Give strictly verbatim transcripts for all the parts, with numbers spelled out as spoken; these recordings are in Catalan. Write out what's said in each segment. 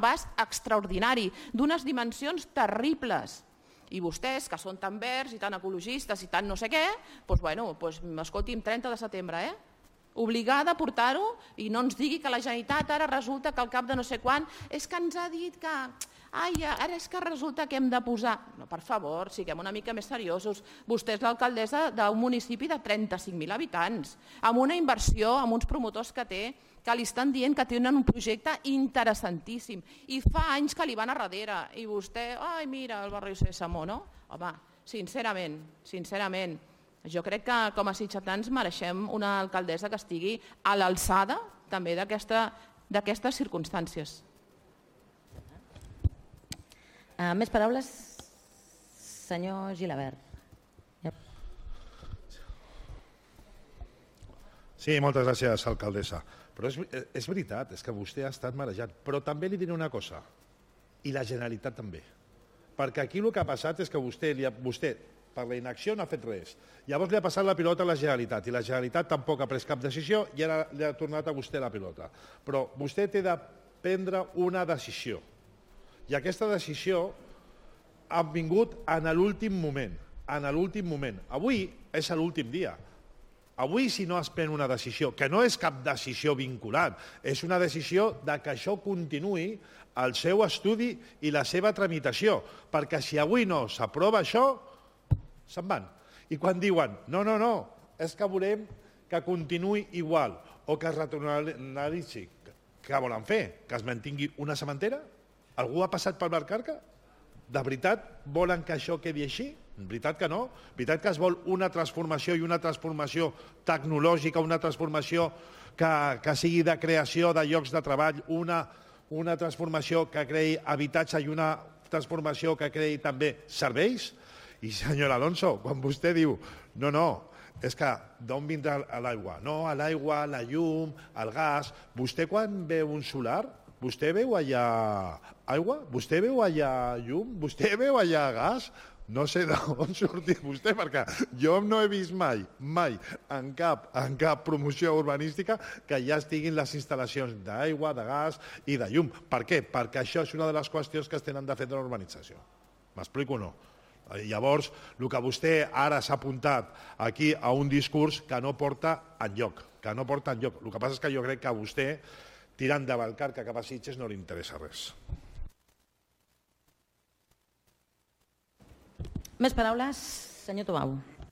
abast extraordinari, d'unes dimensions terribles. I vostès, que són tan verds i tan ecologistes i tan no sé què, doncs, bueno, doncs, escolti'm, trenta de setembre, eh? Obligada a portar-ho i no ens digui que la Generalitat ara resulta que al cap de no sé quan és que ens ha dit que ai, ara és que resulta que hem de posar... No, per favor, siguem una mica més seriosos. Vostè és l'alcaldessa d'un municipi de trenta-cinc mil habitants, amb una inversió, amb uns promotors que té, que li estan dient que tenen un projecte interessantíssim i fa anys que li van a darrere i vostè, ai, mira, el barri Sésamo, no? Home, sincerament, sincerament, jo crec que com a sitgetans mereixem una alcaldessa que estigui a l'alçada també d'aquestes circumstàncies. Uh, més paraules? Senyor Gilabert. Yep. Sí, moltes gràcies, alcaldessa. Però és, és veritat, és que vostè ha estat marejat. Però també li diré una cosa, i la Generalitat també. Perquè aquí el que ha passat és que vostè, li ha, vostè per la inacció no ha fet res. Llavors li ha passat la pilota a la Generalitat i la Generalitat tampoc ha pres cap decisió i ara li ha tornat a vostè la pilota. Però vostè té de prendre una decisió. I aquesta decisió ha vingut en l'últim moment. En l'últim moment. Avui és l'últim dia. Avui, si no es pren una decisió, que no és cap decisió vinculant, és una decisió de que això continuï el seu estudi i la seva tramitació, perquè si avui no s'aprova això, se'n van. I quan diuen, no, no, no, és que volem que continuï igual o que es retornalitzi, què volen fer? Que es mantingui una cementera? Algú ha passat pel Vallcarca? De veritat volen que això quedi així? Veritat que no? Veritat que es vol una transformació i una transformació tecnològica, una transformació que, que sigui de creació de llocs de treball, una, una transformació que creï habitatge i una transformació que creï també serveis? I, senyor Alonso, quan vostè diu, no, no, és que d'on vindrà l'aigua? No, l'aigua, la llum, el gas... Vostè quan veu un solar, vostè veu allà aigua? Vostè veu allà llum? Vostè veu allà gas? No sé d'on sortir vostè, perquè jo no he vist mai, mai, en cap, en cap promoció urbanística que ja estiguin les instal·lacions d'aigua, de gas i de llum. Per què? Perquè això és una de les qüestions que es tenen de fer de la urbanització. M'explico o no? Llavors, el que vostè ara s'ha apuntat aquí a un discurs que no porta enlloc, que no porta enlloc. El que passa és que jo crec que a vostè, tirant de Vallcarca cap a Sitges, no li interessa res. Més paraules, senyor Tomau.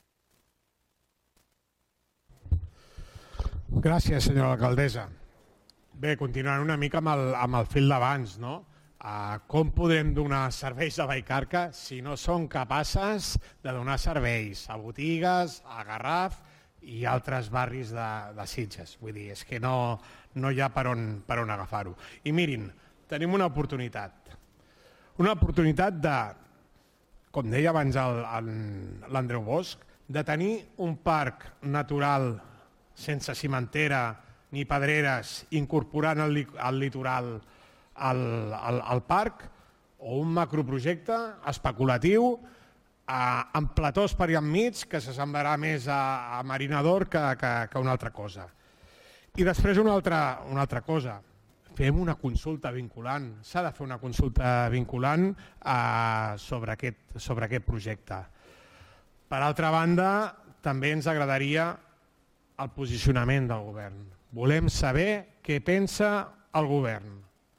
Gràcies, senyora alcaldessa. Bé, continuant una mica amb el, amb el fil d'abans, no? Uh, com podem donar serveis a Vallcarca si no som capaces de donar serveis a botigues, a Garraf i altres barris de, de Sitges? Vull dir, és que no, no hi ha per on, per on agafar-ho. I mirin, tenim una oportunitat. Una oportunitat de, com deia abans l'Andreu Bosch, de tenir un parc natural sense cimentera ni pedreres incorporant el, el litoral al, al, al parc, o un macroprojecte especulatiu eh, amb platós per allà enmig que s'assemblarà més a, a Marinador que, que, que una altra cosa. I després una altra, una altra cosa. Fem una consulta vinculant. S'ha de fer una consulta vinculant eh, sobre, aquest, sobre aquest projecte. Per altra banda, també ens agradaria el posicionament del govern. Volem saber què pensa el govern.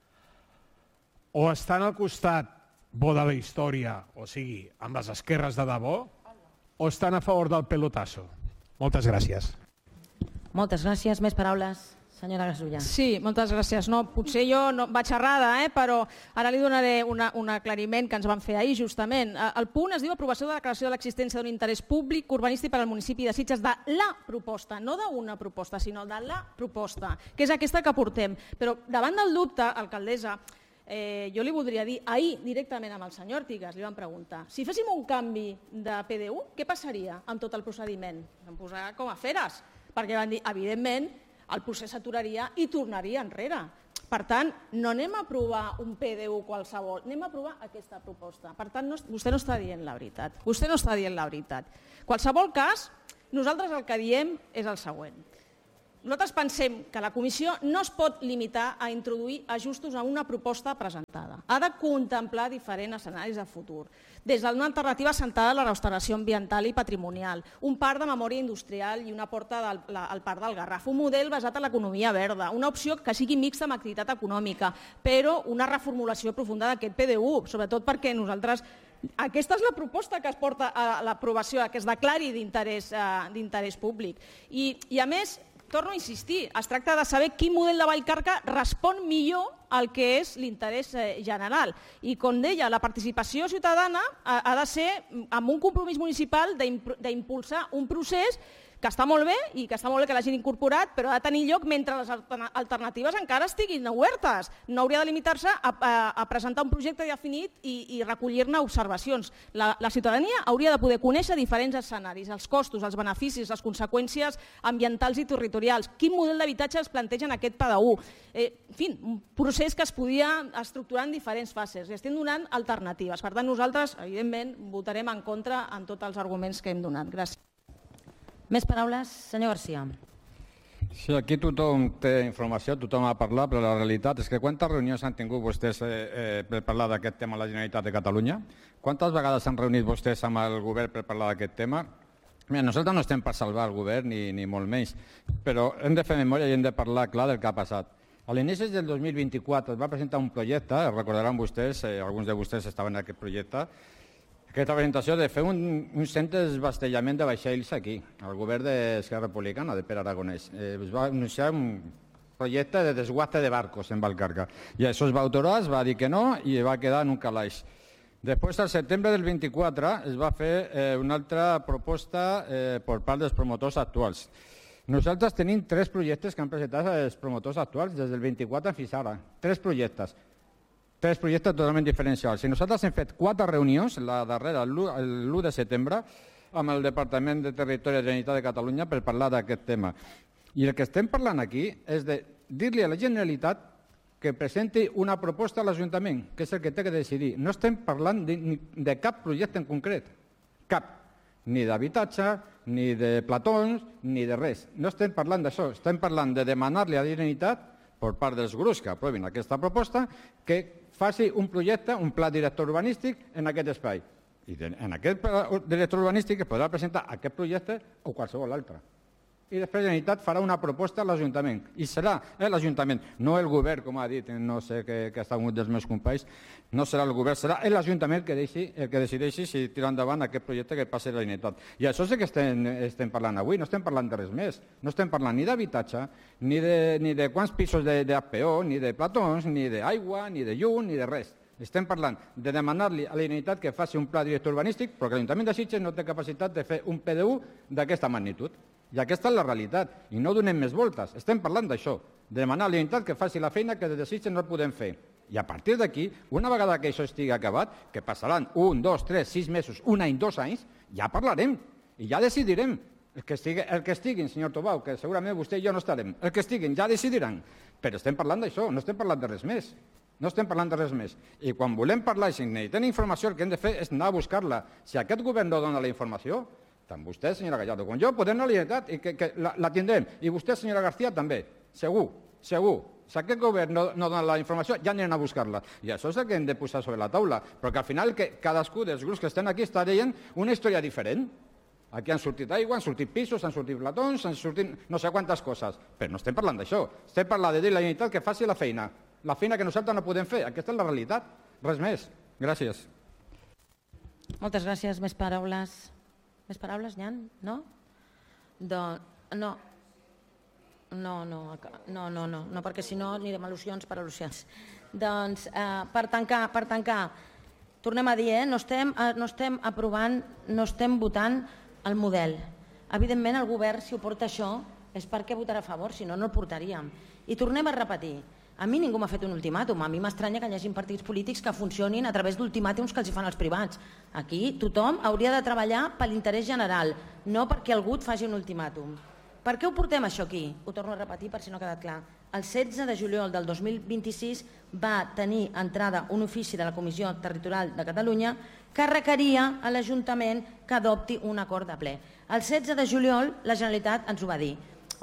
O estan al costat bo de la història, o sigui, amb les esquerres de debò, o estan a favor del pelotasso. Moltes gràcies. Moltes gràcies. Més paraules? Senyora Gasulla. Sí, moltes gràcies. No, potser jo no vaig errada, eh, però ara li donaré una, un aclariment que ens van fer ahir justament. El punt es diu aprovació de declaració de l'existència d'un interès públic urbanístic per al municipi de Sitges, de la proposta, no d'una proposta, sinó de la proposta, que és aquesta que portem. Però davant del dubte, alcaldessa, eh, jo li voldria dir, ahir directament amb el senyor Artigas li van preguntar, si féssim un canvi de P D U, què passaria amb tot el procediment? Vam posar com a feres, perquè van dir, evidentment, el procés s'aturaria i tornaria enrere. Per tant, no anem a aprovar un P D U qualsevol, anem a aprovar aquesta proposta. Per tant, no, vostè no està dient la veritat. Vostè no està dient la veritat. Qualsevol cas, nosaltres el que diem és el següent. nosaltres pensem que la comissió no es pot limitar a introduir ajustos a una proposta presentada. Ha de contemplar diferents escenaris de futur, des d'una alternativa assentada a la restauració ambiental i patrimonial, un parc de memòria industrial i una porta del, la, al parc del Garraf, un model basat en l'economia verda, una opció que sigui mixta amb activitat econòmica, però una reformulació profunda d'aquest P D U, sobretot perquè nosaltres... Aquesta és la proposta que es porta a l'aprovació, que es declari d'interès públic. I, I a més, torno a insistir, es tracta de saber quin model de Vallcarca respon millor al que és l'interès general. I, com deia, la participació ciutadana ha de ser amb un compromís municipal d'impulsar un procés que està molt bé i que està molt bé que l'hagin incorporat, però ha de tenir lloc mentre les alternatives encara estiguin obertes. No hauria de limitar-se a, a, a presentar un projecte definit i, i recollir-ne observacions. La, la ciutadania hauria de poder conèixer diferents escenaris, els costos, els beneficis, les conseqüències ambientals i territorials, quin model d'habitatge es planteja en aquest P D U. Eh, en fi, un procés que es podia estructurar en diferents fases. I estem donant alternatives. Per tant, nosaltres, evidentment, votarem en contra en tots els arguments que hem donat. Gràcies. Més paraules, senyor Garcia. Sí, aquí tothom té informació, tothom ha parlat, però la realitat és que quantes reunions han tingut vostès eh, eh, per parlar d'aquest tema a la Generalitat de Catalunya? Quantes vegades s'han reunit vostès amb el govern per parlar d'aquest tema? Mira, nosaltres no estem per salvar el govern, ni, ni molt menys, però hem de fer memòria i hem de parlar clar del que ha passat. A l'inici del dos mil vint-i-quatre es va presentar un projecte, recordaran vostès, eh, alguns de vostès estaven en aquest projecte, aquesta presentació de fer un, un centre d'esbastellament de vaixells aquí, al govern d'Esquerra Republicana, de Pere Aragonès. Eh, es va anunciar un projecte de desguaste de barcos en Vallcarca. I això es va autorar, es va dir que no i va quedar en un calaix. Després, al setembre del vint-i-quatre, es va fer eh, una altra proposta eh, per part dels promotors actuals. Nosaltres tenim tres projectes que han presentat els promotors actuals des del vint-i-quatre fins ara. Tres projectes. Tres projectes totalment diferencials. I nosaltres hem fet quatre reunions, la darrera l'u de setembre, amb el Departament de Territori de la Generalitat de Catalunya per parlar d'aquest tema. I el que estem parlant aquí és de dir-li a la Generalitat que presenti una proposta a l'Ajuntament, que és el que té que decidir. No estem parlant de, de cap projecte en concret, cap. Ni d'habitatge, ni de platons, ni de res. No estem parlant d'això, estem parlant de demanar-li a la Generalitat, per part dels grups que aprovin aquesta proposta, que faci un projecte, un pla director urbanístic en aquest espai. I en aquest pla director urbanístic es podrà presentar aquest projecte o qualsevol altre. I després la Generalitat farà una proposta a l'Ajuntament. I serà l'Ajuntament, no el govern, com ha dit, no sé què està un dels meus companys, no serà el govern, serà l'Ajuntament que el que decideixi si tirar endavant aquest projecte que passi a la Generalitat. I això és el que estem, estem parlant avui, no estem parlant de res més. No estem parlant ni d'habitatge, ni, de, ni de quants pisos d'H P O, ni de platons, ni d'aigua, ni de llum, ni de res. Estem parlant de demanar-li a la Generalitat que faci un pla director urbanístic, però que l'Ajuntament de Sitges no té capacitat de fer un P D U d'aquesta magnitud. I aquesta és la realitat, i no donem més voltes. Estem parlant d'això, de demanar a la Generalitat que faci la feina que des de Sitges no podem fer. I a partir d'aquí, una vegada que això estigui acabat, que passaran un, dos, tres, sis mesos, un any, dos anys, ja parlarem i ja decidirem. El que estigui, el que estiguin, senyor Tobau, que segurament vostè i jo no estarem, el que estiguin ja decidiran. Però estem parlant d'això, no estem parlant de res més. No estem parlant de res més. I quan volem parlar i si necessitem informació, el que hem de fer és anar a buscar-la. Si aquest govern no dona la informació, tant vostè, senyora Gallardo, com jo, podem anar a la Generalitat i que, que la, la tindrem. I vostè, senyora García, també. Segur, segur. Si aquest govern no, no dona la informació, ja anirem a buscar-la. I això és el que hem de posar sobre la taula. Però que al final que cadascú dels grups que estan aquí està dient una història diferent. Aquí han sortit aigua, han sortit pisos, han sortit platons, han sortit no sé quantes coses. Però no estem parlant d'això. Estem parlant de dir a la Generalitat que faci la feina. La feina que nosaltres no podem fer. Aquesta és la realitat. Res més. Gràcies. Moltes gràcies. Més paraules. Més paraules, n'hi ha? No? Doncs, no. No, no, no, no, no, no, perquè si no anirem al·lusions per al·lusions. Doncs, eh, per tancar, per tancar, tornem a dir, eh, no estem, no estem aprovant, no estem votant el model. Evidentment, el govern, si ho porta això, és perquè votarà a favor, si no, no el portaríem. I tornem a repetir, a mi ningú m'ha fet un ultimàtum, a mi m'estranya que hi hagi partits polítics que funcionin a través d'ultimàtums que els fan els privats. Aquí tothom hauria de treballar per l'interès general, no perquè algú et faci un ultimàtum. Per què ho portem això aquí? Ho torno a repetir per si no ha quedat clar. El setze de juliol del dos mil vint-i-sis va tenir entrada un ofici de la Comissió Territorial de Catalunya que requeria a l'Ajuntament que adopti un acord de ple. El setze de juliol la Generalitat ens ho va dir.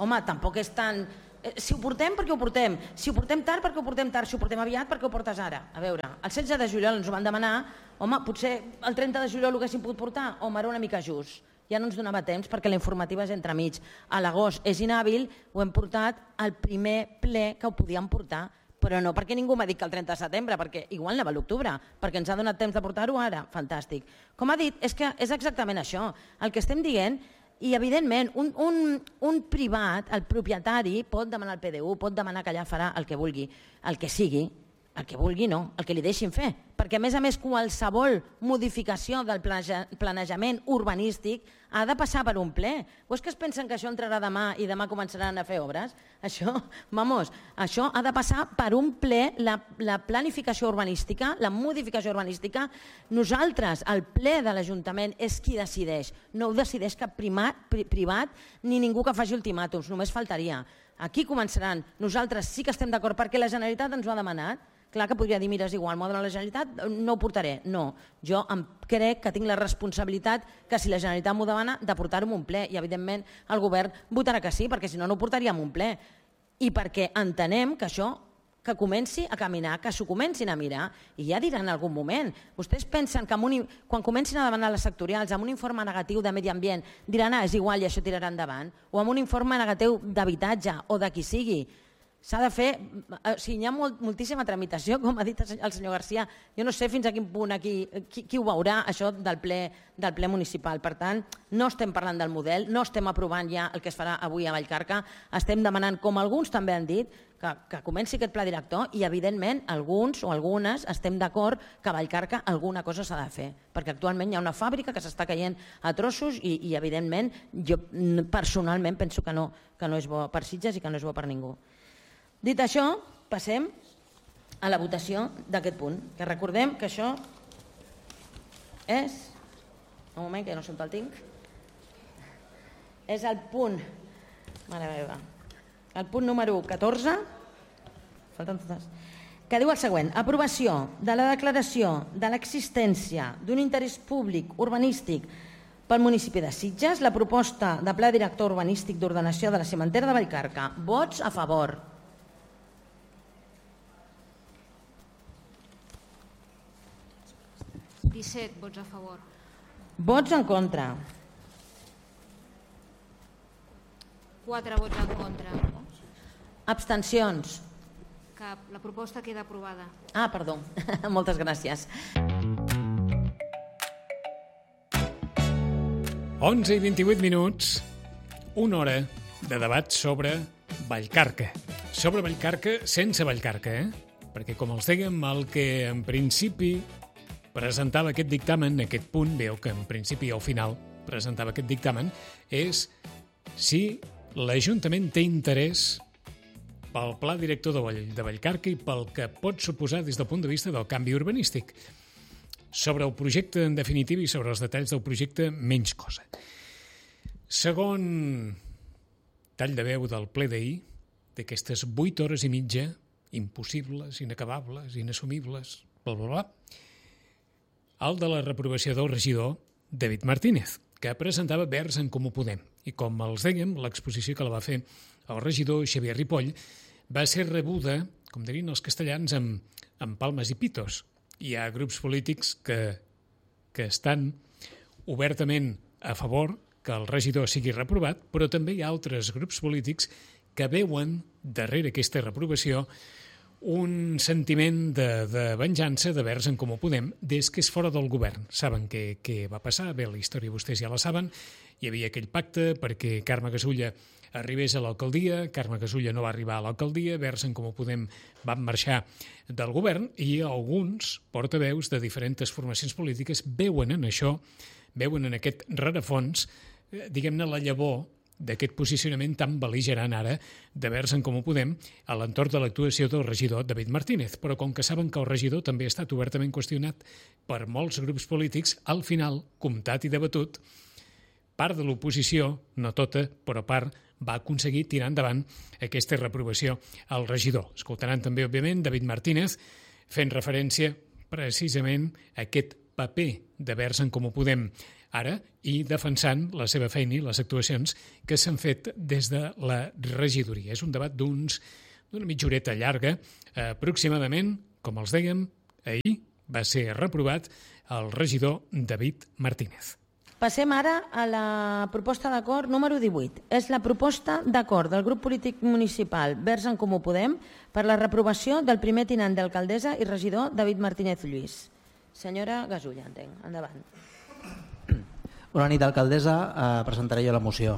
Home, tampoc és tan... Si ho portem, perquè ho portem. Si ho portem tard, perquè ho portem tard. Si ho portem aviat, perquè ho portes ara. A veure, el setze de juliol ens ho van demanar. Home, potser el trenta de juliol ho haguéssim pogut portar? Home, era una mica just. Ja no ens donava temps perquè la informativa és entremig. A l'agost és inhàbil, ho hem portat al primer ple que ho podíem portar, però no perquè ningú m'ha dit que el trenta de setembre, perquè igual anava a l'octubre, perquè ens ha donat temps de portar-ho ara. Fantàstic. Com ha dit, és que és exactament això. El que estem dient. I, evidentment, un, un, un privat, el propietari, pot demanar el P D U, pot demanar que allà farà el que vulgui, el que sigui, el que vulgui no, el que li deixin fer. Perquè, a més a més, qualsevol modificació del planejament urbanístic ha de passar per un ple. O és que es pensen que això entrarà demà i demà començaran a fer obres? Això, vamos, això ha de passar per un ple, la, la planificació urbanística, la modificació urbanística. Nosaltres, el ple de l'Ajuntament, és qui decideix. No ho decideix cap primat, pri, privat ni ningú que faci ultimàtums, només faltaria. Aquí començaran. Nosaltres sí que estem d'acord perquè la Generalitat ens ho ha demanat. Clar que podria dir, mira, és igual, m'ho dona la Generalitat, no ho portaré. No, jo em crec que tinc la responsabilitat que si la Generalitat m'ho demana de portar-ho a un ple i evidentment el govern votarà que sí, perquè si no, no ho portaríem a un ple. I perquè entenem que això que comenci a caminar, que s'ho comencin a mirar i ja diran en algun moment. Vostès pensen que un, quan comencin a demanar les sectorials amb un informe negatiu de medi ambient diran, ah, és igual i això tirarà endavant, o amb un informe negatiu d'habitatge o de qui sigui. S'ha de fer, o sigui, hi ha molt, moltíssima tramitació, com ha dit el senyor Garcia. Jo no sé fins a quin punt aquí, qui, qui ho veurà, això del ple, del ple municipal. Per tant, no estem parlant del model, no estem aprovant ja el que es farà avui a Vallcarca, estem demanant, com alguns també han dit, que, que comenci aquest pla director i, evidentment, alguns o algunes estem d'acord que a Vallcarca alguna cosa s'ha de fer, perquè actualment hi ha una fàbrica que s'està caient a trossos i, i evidentment, jo personalment penso que no, que no és bo per Sitges i que no és bo per ningú. Dit això, passem a la votació d'aquest punt, que recordem que això és... Un moment, que no sé on el tinc. És el punt... Mare meva. El punt número catorze, falten totes, que diu el següent: aprovació de la declaració de l'existència d'un interès públic urbanístic pel municipi de Sitges, la proposta de pla director urbanístic d'ordenació de la cimentera de Vallcarca. Vots a favor. disset vots a favor. Vots en contra. quatre vots en contra. Abstencions. Cap. La proposta queda aprovada. Ah, perdó. Moltes gràcies. onze i vint-i-vuit minuts, una hora de debat sobre Vallcarca. Sobre Vallcarca sense Vallcarca, eh? Perquè, com els dèiem, el que en principi presentava aquest dictamen, aquest punt, veu que en principi o al final presentava aquest dictamen, és si l'Ajuntament té interès pel pla director de, Vall, de Vallcarca i pel que pot suposar des del punt de vista del canvi urbanístic. Sobre el projecte en definitiva i sobre els detalls del projecte, menys cosa. Segon tall de veu del ple d'ahir, d'aquestes vuit hores i mitja, impossibles, inacabables, inassumibles, bla, bla, bla, el de la reprovació del regidor David Martínez, que presentava Verds en Comú Podem. I com els dèiem, l'exposició que la va fer el regidor Xavier Ripoll va ser rebuda, com dirien els castellans, amb, amb palmes i pitos. Hi ha grups polítics que, que estan obertament a favor que el regidor sigui reprovat, però també hi ha altres grups polítics que veuen darrere aquesta reprovació un sentiment de, de venjança de Verds en Comú Podem des que és fora del govern. Saben què, què va passar? Bé, la història vostès ja la saben. Hi havia aquell pacte perquè Carme Gasulla arribés a l'alcaldia, Carme Gasulla no va arribar a l'alcaldia, Verds en Comú Podem van marxar del govern i alguns portaveus de diferents formacions polítiques veuen en això, veuen en aquest rerefons, diguem-ne, la llavor d'aquest posicionament tan bel·ligerant ara de Verds en Comú Podem a l'entorn de l'actuació del regidor David Martínez. Però com que saben que el regidor també ha estat obertament qüestionat per molts grups polítics, al final, comptat i debatut, part de l'oposició, no tota, però part, va aconseguir tirar endavant aquesta reprovació al regidor. Escoltaran també, òbviament, David Martínez fent referència precisament a aquest paper de Verds en Comú Podem ara i defensant la seva feina i les actuacions que s'han fet des de la regidoria. És un debat d'uns d'una mitja horeta llarga. Aproximadament, com els dèiem, ahir va ser reprovat el regidor David Martínez. Passem ara a la proposta d'acord número divuit. És la proposta d'acord del grup polític municipal Verds en Comú Podem per la reprovació del primer tinent d'alcaldessa i regidor David Martínez Lluís. Senyora Gasulla, entenc. Endavant. Bona nit, alcaldessa. Eh, presentaré jo la moció.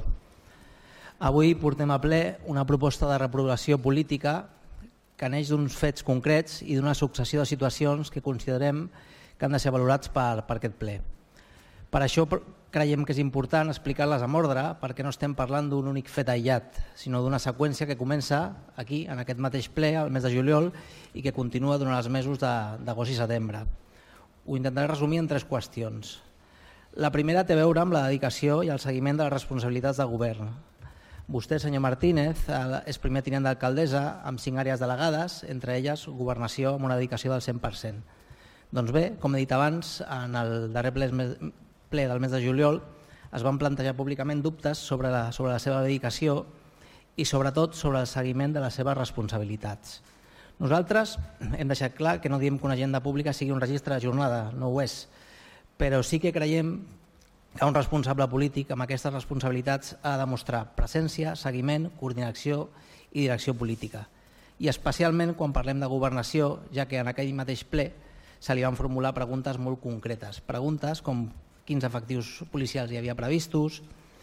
Avui portem a ple una proposta de reprovació política que neix d'uns fets concrets i d'una successió de situacions que considerem que han de ser valorats per, per aquest ple. Per això creiem que és important explicar-les amb ordre, perquè no estem parlant d'un únic fet aïllat, sinó d'una seqüència que comença aquí, en aquest mateix ple, al mes de juliol, i que continua durant els mesos d'agost i setembre. Ho intentaré resumir en tres qüestions. La primera té a veure amb la dedicació i el seguiment de les responsabilitats del govern. Vostè, senyor Martínez, és primer tinent d'alcaldessa amb cinc àrees delegades, entre elles governació amb una dedicació del cent per cent. Doncs bé, com he dit abans, en el darrer ple, ple del mes de juliol es van plantejar públicament dubtes sobre la, sobre la seva dedicació i sobretot sobre el seguiment de les seves responsabilitats. Nosaltres hem deixat clar que no diem que una agenda pública sigui un registre de jornada, no ho és, però sí que creiem que un responsable polític amb aquestes responsabilitats ha de demostrar presència, seguiment, coordinació i direcció política. I especialment quan parlem de governació, ja que en aquell mateix ple se li van formular preguntes molt concretes. Preguntes com quins efectius policials hi havia previstos,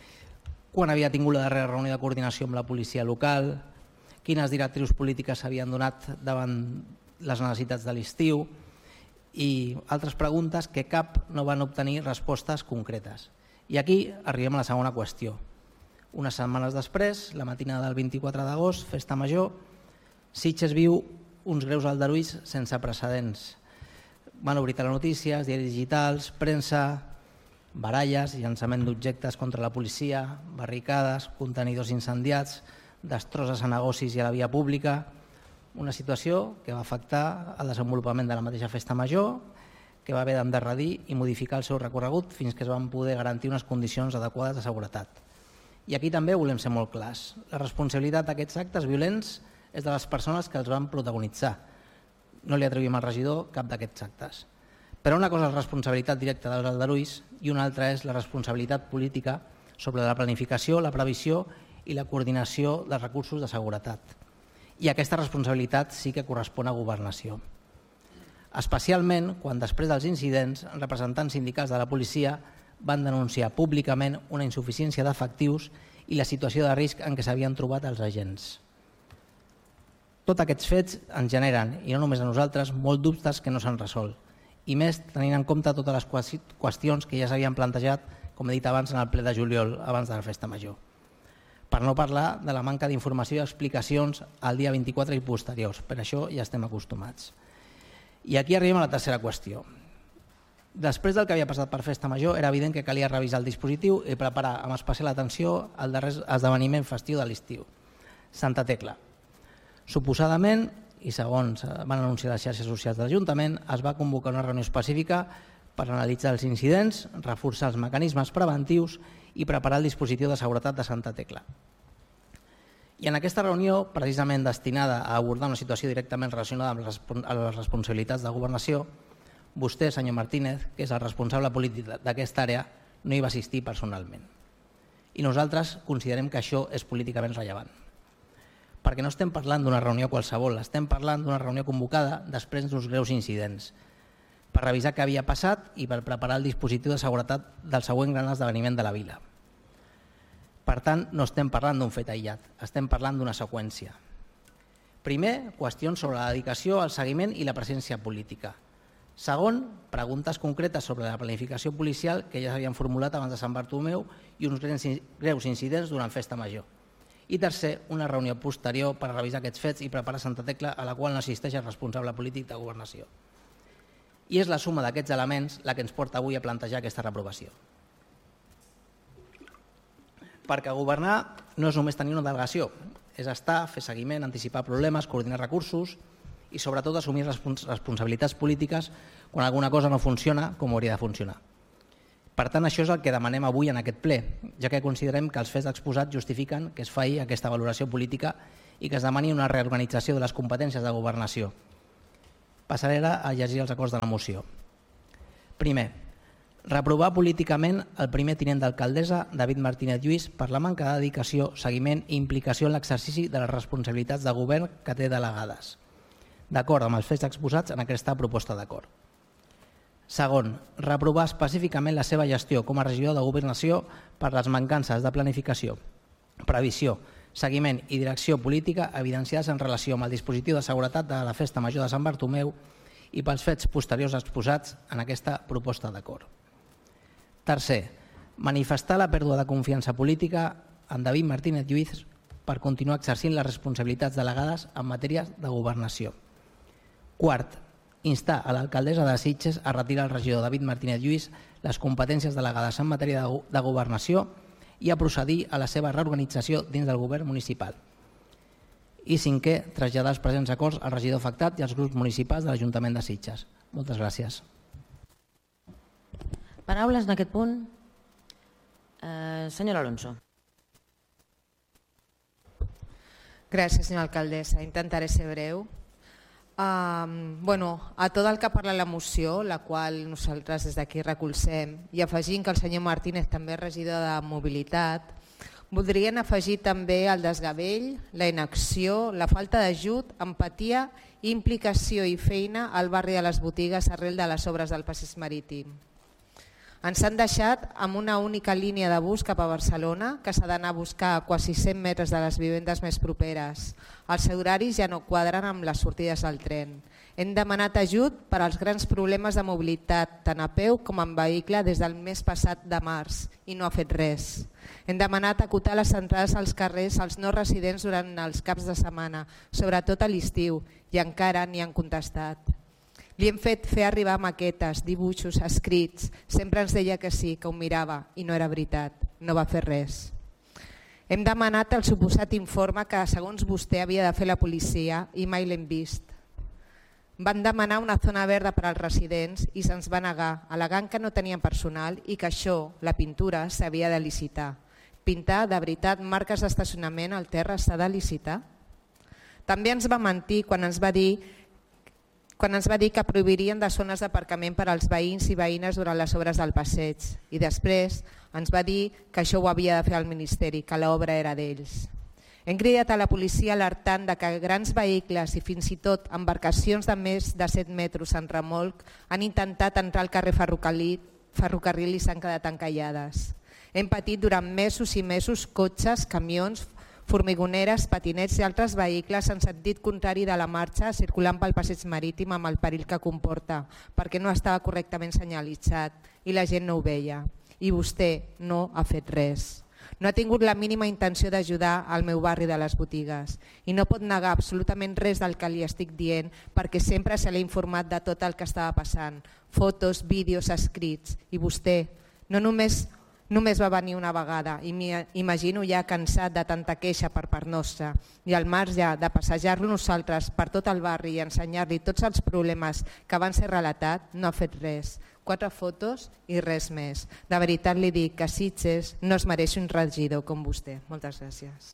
quan havia tingut la darrera reunió de coordinació amb la policia local, quines directrius polítiques s'havien donat davant les necessitats de l'estiu i altres preguntes que cap no van obtenir respostes concretes. I aquí arribem a la segona qüestió. Unes setmanes després, la matinada del vint-i-quatre d'agost, festa major, Sitges viu uns greus aldarulls sense precedents. Van obrir telenotícies, diaris digitals, premsa, baralles, llançament d'objectes contra la policia, barricades, contenidors incendiats, destrosses a negocis i a la via pública, una situació que va afectar el desenvolupament de la mateixa festa major, que va haver d'endarrerir i modificar el seu recorregut fins que es van poder garantir unes condicions adequades de seguretat. I aquí també volem ser molt clars. La responsabilitat d'aquests actes violents és de les persones que els van protagonitzar. No li atribuïm al regidor cap d'aquests actes. Però una cosa és la responsabilitat directa dels aldarulls i una altra és la responsabilitat política sobre la planificació, la previsió i la coordinació dels recursos de seguretat. I aquesta responsabilitat sí que correspon a governació. Especialment quan després dels incidents, representants sindicals de la policia van denunciar públicament una insuficiència d'efectius i la situació de risc en què s'havien trobat els agents. Tots aquests fets ens generen, i no només a nosaltres, molts dubtes que no s'han resolt, i més tenint en compte totes les qüestions que ja s'havien plantejat, com he dit abans, en el ple de juliol, abans de la festa major. Per no parlar de la manca d'informació i explicacions al dia vint-i-quatre i posteriors, per això ja estem acostumats. I aquí arribem a la tercera qüestió. Després del que havia passat per festa major, era evident que calia revisar el dispositiu i preparar amb especial atenció el darrer esdeveniment festiu de l'estiu, Santa Tecla. Suposadament, i segons van anunciar les xarxes socials de l'Ajuntament, es va convocar una reunió específica per analitzar els incidents, reforçar els mecanismes preventius i preparar el dispositiu de seguretat de Santa Tecla. I en aquesta reunió, precisament destinada a abordar una situació directament relacionada amb les responsabilitats de governació, vostè, senyor Martínez, que és el responsable polític d'aquesta àrea, no hi va assistir personalment. I nosaltres considerem que això és políticament rellevant. Perquè no estem parlant d'una reunió qualsevol, estem parlant d'una reunió convocada després d'uns greus incidents, per revisar què havia passat i per preparar el dispositiu de seguretat del següent gran esdeveniment de la vila. Per tant, no estem parlant d'un fet aïllat, estem parlant d'una seqüència. Primer, qüestions sobre la dedicació, el seguiment i la presència política. Segon, preguntes concretes sobre la planificació policial que ja s'havien formulat abans de Sant Bartomeu i uns greus incidents durant festa major. I tercer, una reunió posterior per revisar aquests fets i preparar Santa Tecla, a la qual no assisteix el responsable polític de governació. I és la suma d'aquests elements la que ens porta avui a plantejar aquesta reprovació. Perquè governar no és només tenir una delegació, és estar, fer seguiment, anticipar problemes, coordinar recursos i sobretot assumir responsabilitats polítiques quan alguna cosa no funciona com hauria de funcionar. Per tant, això és el que demanem avui en aquest ple, ja que considerem que els fets exposats justifiquen que es faci aquesta valoració política i que es demani una reorganització de les competències de governació. Passaré ara a llegir els acords de la moció. Primer, reprovar políticament el primer tinent d'alcaldessa, David Martínez Lluís, per la manca de dedicació, seguiment i implicació en l'exercici de les responsabilitats de govern que té delegades, d'acord amb els fets exposats en aquesta proposta d'acord. Segon, reprovar específicament la seva gestió com a regidor de governació per les mancances de planificació, previsió, seguiment i direcció política evidenciades en relació amb el dispositiu de seguretat de la Festa Major de Sant Bartomeu i pels fets posteriors exposats en aquesta proposta d'acord. Tercer, manifestar la pèrdua de confiança política en David Martínez Lluís per continuar exercint les responsabilitats delegades en matèria de governació. Quart, instar a l'alcaldessa de Sitges a retirar al regidor David Martínez Lluís les competències delegades en matèria de governació i a procedir a la seva reorganització dins del govern municipal. I cinquè, traslladar els presents acords al regidor afectat i als grups municipals de l'Ajuntament de Sitges. Moltes gràcies. Paraules en aquest punt? Eh, senyora Alonso. Gràcies, senyora alcaldessa. Intentaré ser breu. Um, bueno, a tot el que parla la moció, la qual nosaltres des d'aquí recolzem, i afegint que el senyor Martínez també és regidor de mobilitat, voldrien afegir també el desgavell, la inacció, la falta d'ajut, empatia, implicació i feina al barri de les botigues arrel de les obres del passeig marítim. Ens han deixat amb una única línia de bus cap a Barcelona, que s'ha d'anar a buscar a quasi cent metres de les vivendes més properes. Els horaris ja no quadren amb les sortides del tren. Hem demanat ajut per als grans problemes de mobilitat, tant a peu com en vehicle, des del mes passat de març, i no ha fet res. Hem demanat acotar les entrades als carrers als no residents durant els caps de setmana, sobretot a l'estiu, i encara n'hi han contestat. Li hem fet fer arribar maquetes, dibuixos, escrits. Sempre ens deia que sí, que ho mirava, i no era veritat. No va fer res. Hem demanat el suposat informe que, segons vostè, havia de fer la policia i mai l'hem vist. Van demanar una zona verda per als residents i se'ns va negar, al·legant que no tenien personal i que això, la pintura, s'havia de licitar. Pintar, de veritat, marques d'estacionament al terra s'ha de licitar? També ens va mentir quan ens va dir quan ens va dir que prohibirien de zones d'aparcament per als veïns i veïnes durant les obres del passeig. I després ens va dir que això ho havia de fer el Ministeri, que l'obra era d'ells. Hem cridat a la policia alertant de que grans vehicles i fins i tot embarcacions de més de set metres en remolc han intentat entrar al carrer ferrocarril i s'han quedat encallades. Hem patit durant mesos i mesos cotxes, camions, formigoneres, patinets i altres vehicles en sentit contrari de la marxa circulant pel passeig marítim amb el perill que comporta, perquè no estava correctament senyalitzat i la gent no ho veia. I vostè no ha fet res. No ha tingut la mínima intenció d'ajudar al meu barri de les botigues i no pot negar absolutament res del que li estic dient perquè sempre se l'ha informat de tot el que estava passant, fotos, vídeos, escrits. I vostè no només Només va venir una vegada i m'imagino ja cansat de tanta queixa per part nostra i al marge de passejar-lo nosaltres per tot el barri i ensenyar-li tots els problemes que van ser relatats, no ha fet res. Quatre fotos i res més. De veritat li dic que Sitges no es mereix un regidor com vostè. Moltes gràcies.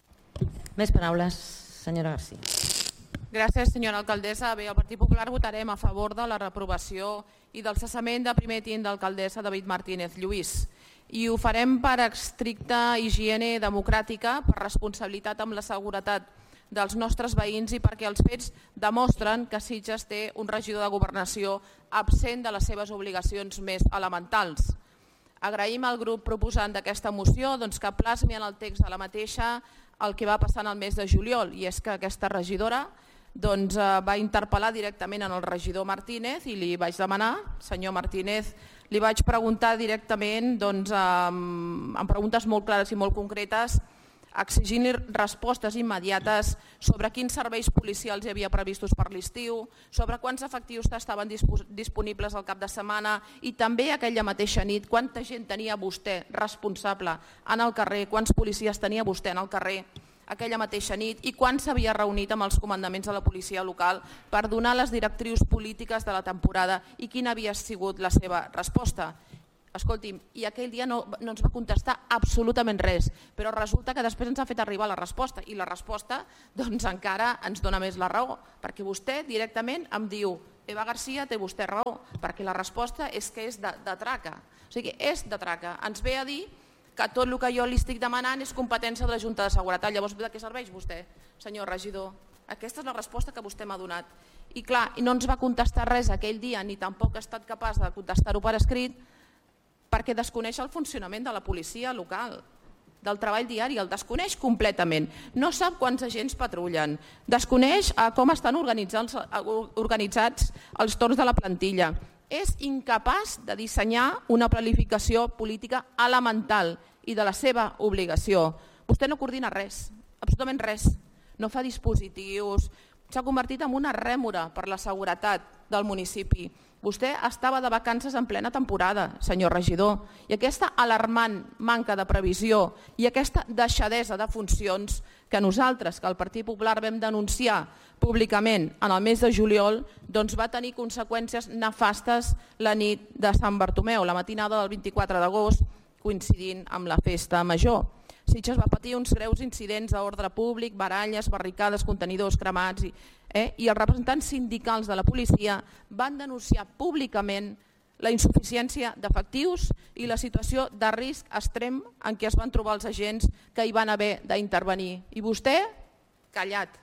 Més paraules, senyora García. Gràcies, senyora alcaldessa. Bé, el Partit Popular votarem a favor de la reprovació i del cessament de primer tinent d'alcaldessa David Martínez Lluís. I ho farem per estricta higiene democràtica, per responsabilitat amb la seguretat dels nostres veïns i perquè els fets demostren que Sitges té un regidor de governació absent de les seves obligacions més elementals. Agraïm al grup proposant d'aquesta moció doncs, que plasmi en el text de la mateixa el que va passar en el mes de juliol, i és que aquesta regidora doncs, va interpel·lar directament en el regidor Martínez i li vaig demanar, senyor Martínez, li vaig preguntar directament doncs, amb, amb preguntes molt clares i molt concretes, exigint-li respostes immediates sobre quins serveis policials hi havia previstos per l'estiu, sobre quants efectius estaven disponibles al cap de setmana i també aquella mateixa nit quanta gent tenia vostè responsable en el carrer, quants policies tenia vostè en el carrer aquella mateixa nit i quan s'havia reunit amb els comandaments de la policia local per donar les directrius polítiques de la temporada i quina havia sigut la seva resposta. Escolti'm, i aquell dia no, no ens va contestar absolutament res, però resulta que després ens ha fet arribar la resposta, i la resposta doncs encara ens dona més la raó, perquè vostè directament em diu Eva García, té vostè raó, perquè la resposta és que és de, de traca. O sigui, és de traca. Ens ve a dir que tot el que jo li estic demanant és competència de la Junta de Seguretat. Llavors, de què serveix vostè, senyor regidor? Aquesta és la resposta que vostè m'ha donat. I clar, no ens va contestar res aquell dia, ni tampoc ha estat capaç de contestar-ho per escrit, perquè desconeix el funcionament de la policia local, del treball diari, el desconeix completament. No sap quants agents patrullen, desconeix com estan organitzats, organitzats els torns de la plantilla. És incapaç de dissenyar una planificació política elemental i de la seva obligació. Vostè no coordina res, absolutament res. No fa dispositius, s'ha convertit en una rèmora per la seguretat del municipi. Vostè estava de vacances en plena temporada, senyor regidor, i aquesta alarmant manca de previsió i aquesta deixadesa de funcions que nosaltres, que el Partit Popular vam denunciar públicament en el mes de juliol, doncs va tenir conseqüències nefastes la nit de Sant Bartomeu, la matinada del vint-i-quatre d'agost, coincidint amb la festa major. Sitges va patir uns greus incidents d'ordre públic, baralles, barricades, contenidors cremats i, eh, i els representants sindicals de la policia van denunciar públicament la insuficiència d'efectius i la situació de risc extrem en què es van trobar els agents que hi van haver d'intervenir. I vostè, callat,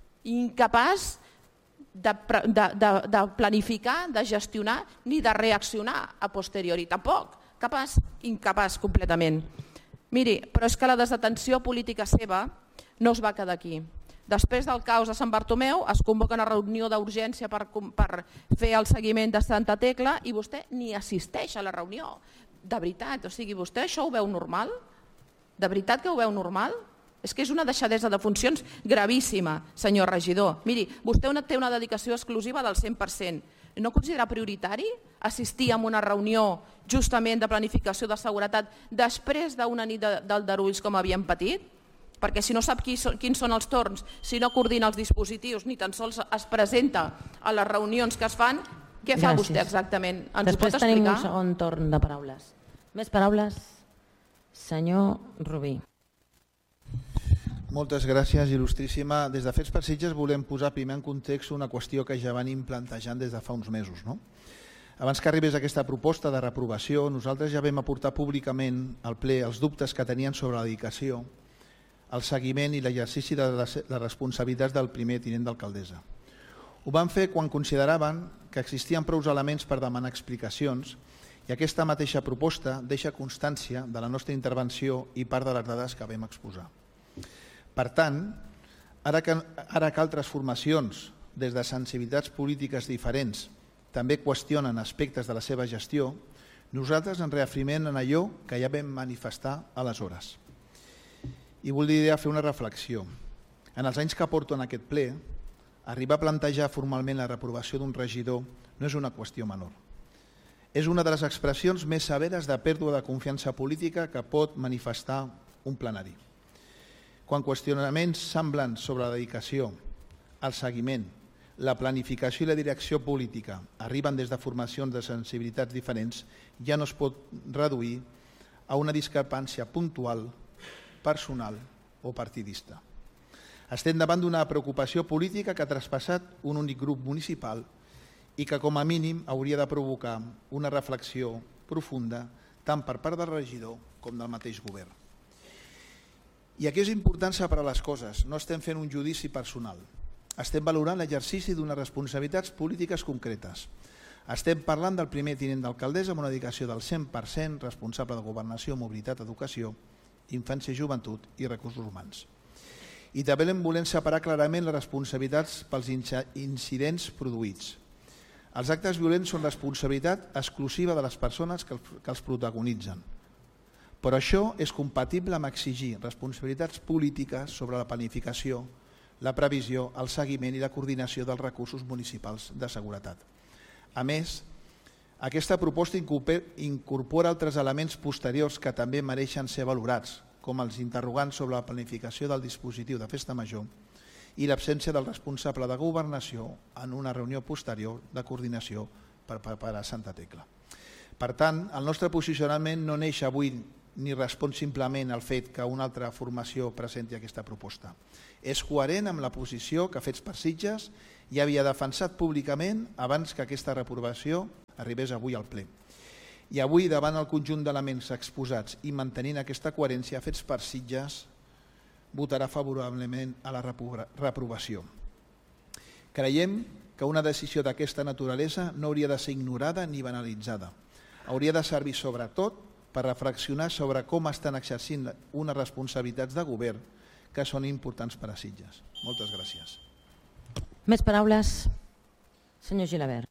incapaç de, de, de, de planificar, de gestionar ni de reaccionar a posteriori. Tampoc, capaç, incapaç completament. Miri, però és que la desatenció política seva no es va quedar aquí. Després del caos de Sant Bartomeu es convoca una reunió d'urgència per, per fer el seguiment de Santa Tecla i vostè ni assisteix a la reunió. De veritat, o sigui, vostè això ho veu normal? De veritat que ho veu normal? És que és una deixadesa de funcions gravíssima, senyor regidor. Miri, vostè té una dedicació exclusiva del cent per cent. No considera prioritari assistir a una reunió justament de planificació de seguretat després d'una nit d'aldarulls com havíem patit? Perquè si no sap qui són, quins són els torns, si no coordina els dispositius, ni tan sols es presenta a les reunions que es fan, què fa vostè exactament? Ens ho pot explicar? Després tenim un segon torn de paraules. Més paraules? Senyor Rubí. Moltes gràcies, il·lustríssima. Des de Fets per Sitges volem posar primer en context una qüestió que ja venim plantejant des de fa uns mesos. No? Abans que arribés aquesta proposta de reprovació, nosaltres ja vam aportar públicament al ple els dubtes que tenien sobre la dedicació, el seguiment i l'exercici de les responsabilitats del primer tinent d'alcaldessa. Ho van fer quan consideraven que existien prou elements per demanar explicacions i aquesta mateixa proposta deixa constància de la nostra intervenció i part de les dades que vam exposar. Per tant, ara que, ara que altres formacions, des de sensibilitats polítiques diferents, també qüestionen aspectes de la seva gestió, nosaltres ens reafirmem en allò que ja vam manifestar aleshores. I voldria fer una reflexió. En els anys que porto en aquest ple, arribar a plantejar formalment la reprovació d'un regidor no és una qüestió menor. És una de les expressions més severes de pèrdua de confiança política que pot manifestar un plenari. Quan qüestionaments semblants sobre la dedicació, el seguiment, la planificació i la direcció política arriben des de formacions de sensibilitats diferents, ja no es pot reduir a una discrepància puntual, personal o partidista. Estem davant d'una preocupació política que ha traspassat un únic grup municipal i que com a mínim hauria de provocar una reflexió profunda tant per part del regidor com del mateix govern. I aquí és important separar les coses, no estem fent un judici personal, estem valorant l'exercici d'unes responsabilitats polítiques concretes. Estem parlant del primer tinent d'alcaldessa amb una dedicació del cent per cent responsable de governació, mobilitat, educació, infància i joventut i recursos humans. I també volem separar clarament les responsabilitats pels incidents produïts. Els actes violents són responsabilitat exclusiva de les persones que els protagonitzen. Però això és compatible amb exigir responsabilitats polítiques sobre la planificació, la previsió, el seguiment i la coordinació dels recursos municipals de seguretat. A més, aquesta proposta incorpora altres elements posteriors que també mereixen ser valorats, com els interrogants sobre la planificació del dispositiu de festa major i l'absència del responsable de governació en una reunió posterior de coordinació per preparar Santa Tecla. Per tant, el nostre posicionament no neix avui ni respon simplement al fet que una altra formació presenti aquesta proposta. És coherent amb la posició que Fets per Sitges ja havia defensat públicament abans que aquesta reprovació arribés avui al ple. I avui, davant el conjunt d'elements exposats i mantenint aquesta coherència, Fets per Sitges votarà favorablement a la reprovació. Creiem que una decisió d'aquesta naturalesa no hauria de ser ignorada ni banalitzada. Hauria de servir sobretot per reflexionar sobre com estan exercint unes responsabilitats de govern que són importants per a Sitges. Moltes gràcies. Més paraules. Señor Gilabert.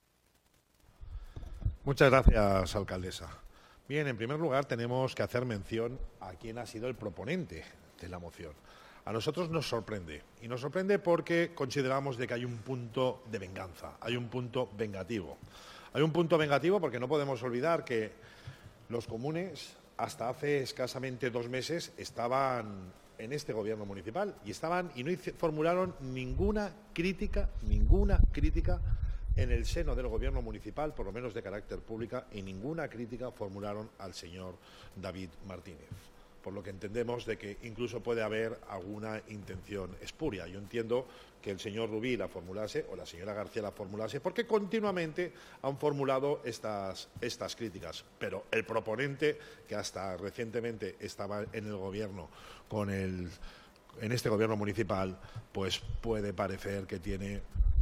Muchas gracias, alcaldesa. Bien, en primer lugar tenemos que hacer mención a quién ha sido el proponente de la moción. A nosotros nos sorprende, y nos sorprende porque consideramos de que hay un punto de venganza, hay un punto vengativo. Hay un punto vengativo porque no podemos olvidar que los comunes hasta hace escasamente dos meses estaban en este gobierno municipal y estaban y no formularon ninguna crítica, ninguna crítica en el seno del gobierno municipal, por lo menos de carácter pública, y ninguna crítica formularon al señor David Martínez. Por lo que entendemos de que incluso puede haber alguna intención espuria. Yo entiendo que el señor Rubí la formulase o la señora García la formulase porque continuamente han formulado estas, estas críticas. Pero el proponente, que hasta recientemente estaba en el gobierno con el, en este gobierno municipal, pues puede parecer que tiene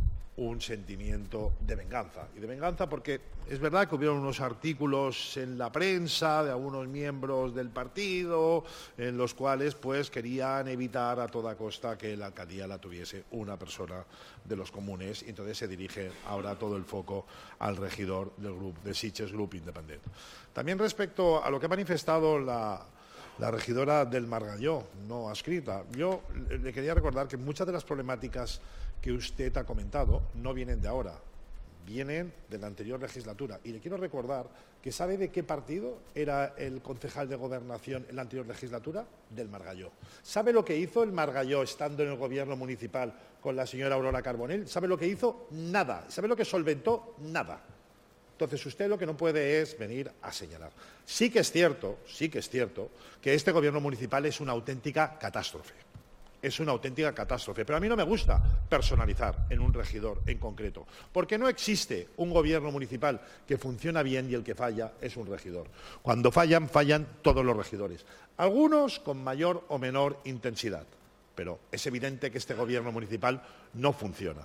un sentimiento de venganza. Y de venganza porque es verdad que hubieron unos artículos en la prensa de algunos miembros del partido en los cuales pues querían evitar a toda costa que la alcaldía la tuviese una persona de los comunes, y entonces se dirige ahora todo el foco al regidor del grupo de Sitges Grup Independent. También respecto a lo que ha manifestado la La regidora del Margalló, no adscrita. Yo le quería recordar que muchas de las problemáticas que usted ha comentado no vienen de ahora, vienen de la anterior legislatura. Y le quiero recordar que ¿sabe de qué partido era el concejal de Gobernación en la anterior legislatura? Del Margalló. ¿Sabe lo que hizo el Margalló estando en el gobierno municipal con la señora Aurora Carbonell? ¿Sabe lo que hizo? Nada. ¿Sabe lo que solventó? Nada. Entonces usted lo que no puede es venir a señalar. Sí que es cierto, sí que es cierto que este gobierno municipal es una auténtica catástrofe. Es una auténtica catástrofe. Pero a mí no me gusta personalizar en un regidor en concreto, porque no existe un gobierno municipal que funciona bien y el que falla es un regidor. Cuando fallan, fallan todos los regidores. Algunos con mayor o menor intensidad, pero es evidente que este gobierno municipal no funciona.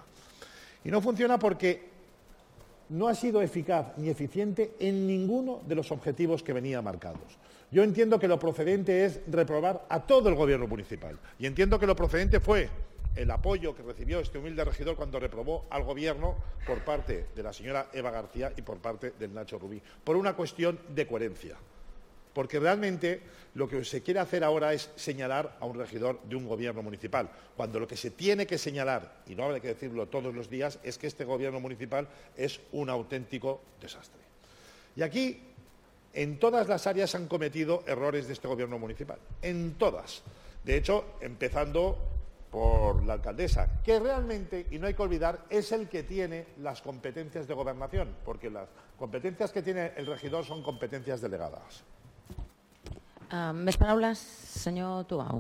Y no funciona porque no ha sido eficaz ni eficiente en ninguno de los objetivos que venía marcados. Yo entiendo que lo procedente es reprobar a todo el gobierno municipal y entiendo que lo procedente fue el apoyo que recibió este humilde regidor cuando reprobó al gobierno por parte de la señora Eva García y por parte del Nacho Rubí, por una cuestión de coherencia. Porque realmente lo que se quiere hacer ahora es señalar a un regidor de un gobierno municipal, cuando lo que se tiene que señalar, y no habrá que decirlo todos los días, es que este gobierno municipal es un auténtico desastre. Y aquí, en todas las áreas han cometido errores de este gobierno municipal, en todas. De hecho, empezando por la alcaldesa, que realmente, y no hay que olvidar, es el que tiene las competencias de gobernación, porque las competencias que tiene el regidor son competencias delegadas. Uh, més paraules, senyor Tuau.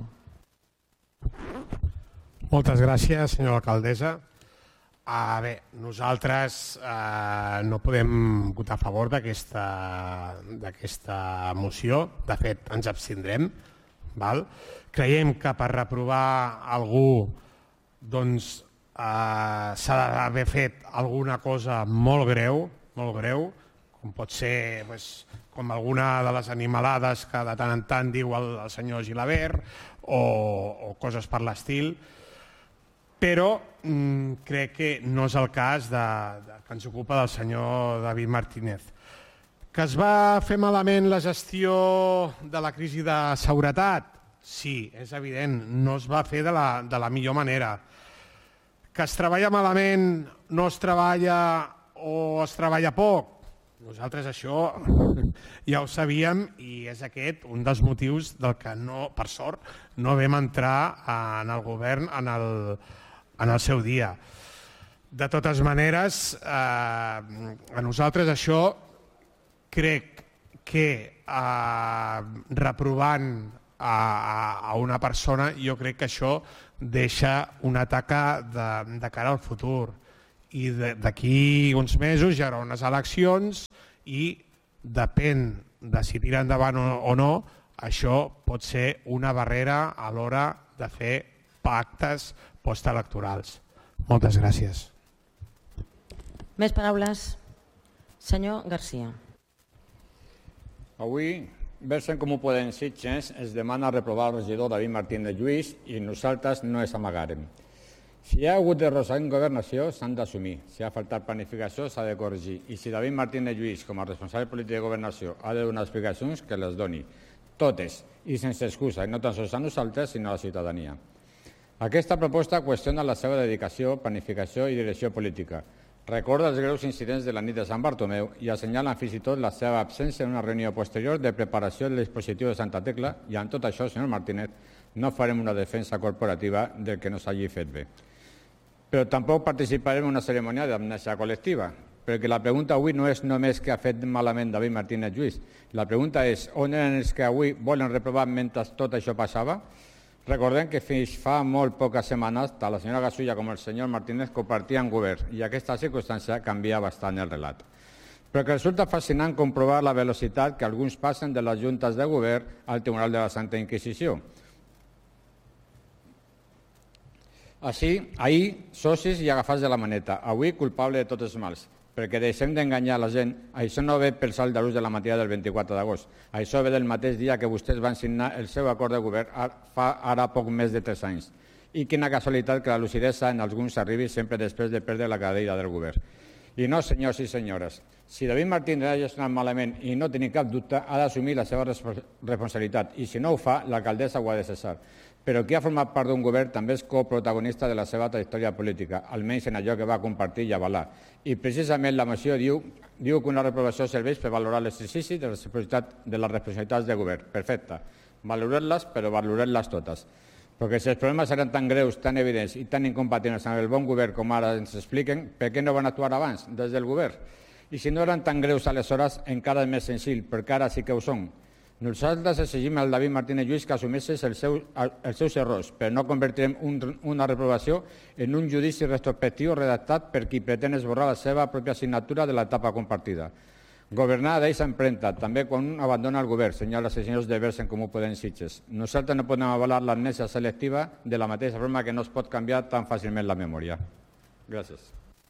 Moltes gràcies, senyora alcaldessa. Uh, bé, nosaltres uh, no podem votar a favor d'aquesta moció. De fet, ens abstindrem. Val? Creiem que per reprovar algú doncs, uh, s'ha d'haver fet alguna cosa molt greu, molt greu, com pot ser pues, com alguna de les animalades que de tant en tant diu el, el senyor Gilabert o, o coses per l'estil, però mm, crec que no és el cas de, de, que ens ocupa del senyor David Martínez. Que es va fer malament la gestió de la crisi de seguretat? Sí, és evident, no es va fer de la, de la millor manera. Que es treballa malament, no es treballa o es treballa poc? Nosaltres això ja ho sabíem i és aquest un dels motius del que, no, per sort, no vam entrar en el govern en el, en el seu dia. De totes maneres, eh, a nosaltres això crec que eh, reprovant a, a una persona, jo crec que això deixa una taca de, de cara al futur. I d'aquí uns mesos hi haurà unes eleccions i depèn de si tira endavant o no, això pot ser una barrera a l'hora de fer pactes postelectorals. Moltes gràcies. Més paraules. Senyor Garcia. Avui, Versen Comú Podem Sitges es demana reprovar el regidor David Martínez Lluís i nosaltres no és amagarem. Si hi ha hagut errors en governació, s'han d'assumir. Si ha faltat planificació, s'ha de corregir. I si David Martínez Lluís, com a responsable polític de governació, ha de donar explicacions, que les doni. Totes, i sense excusa, i no tan sols a nosaltres, sinó a la ciutadania. Aquesta proposta qüestiona la seva dedicació, planificació i direcció política. Recorda els greus incidents de la nit de Sant Bartomeu i assenyala fins i tot la seva absència en una reunió posterior de preparació del dispositiu de Santa Tecla i amb tot això, senyor Martínez, no farem una defensa corporativa del que no s'hagi fet bé. Però tampoc participarem en una cerimònia d'amnèsia col·lectiva, perquè la pregunta avui no és només què ha fet malament David Martínez Lluís. La pregunta és on eren els que avui volen reprovar mentre tot això passava? Recordem que fins fa molt poques setmanes tant la senyora Gasulla com el senyor Martínez compartien govern i aquesta circumstància canvia bastant el relat. Però que resulta fascinant comprovar la velocitat que alguns passen de les juntes de govern al Tribunal de la Santa Inquisició. Així, ahir, socis i agafats de la maneta, avui culpable de tots els mals, perquè deixem d'enganyar la gent. Això no ve pel salt de l'ús de la matinada del vint-i-quatre d'agost. Això ve del mateix dia que vostès van signar el seu acord de govern fa ara poc més de tres anys. I quina casualitat que la lucidesa en alguns arribi sempre després de perdre la cadira del govern. I no, senyors i senyores, si David Martínez ha gestionat malament i no tenim cap dubte, ha d'assumir la seva responsabilitat. I si no ho fa, l'alcaldessa ho ha de cessar. Però qui ha format part d'un govern també és coprotagonista de la seva trajectòria política, almenys en allò que va compartir i avalar. I precisament la moció diu, diu que una reprovació serveix per valorar l'exercici de, de les responsabilitats de govern. Perfecte. Valorem-les, però valorem-les totes. Perquè si els problemes eren tan greus, tan evidents i tan incompatibles amb el bon govern com ara ens expliquen, per què no van actuar abans, des del govern? I si no eren tan greus aleshores, encara és més senzill, perquè ara sí que ho són. Nosaltres exigim al David Martínez Lluís que assumeixi els seus, els seus errors, però no convertirem un, una reprovació en un judici retrospectiu redactat per qui pretén esborrar la seva pròpia signatura de l'etapa compartida. Governar deixa empremta, també quan un abandona el govern, senyores i senyors de Versen Comú Podem Sitges. Nosaltres no podem avalar l'amnèsia selectiva de la mateixa forma que no es pot canviar tan fàcilment la memòria. Gràcies.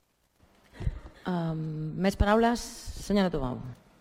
Um, més paraules? Senyora Tubau.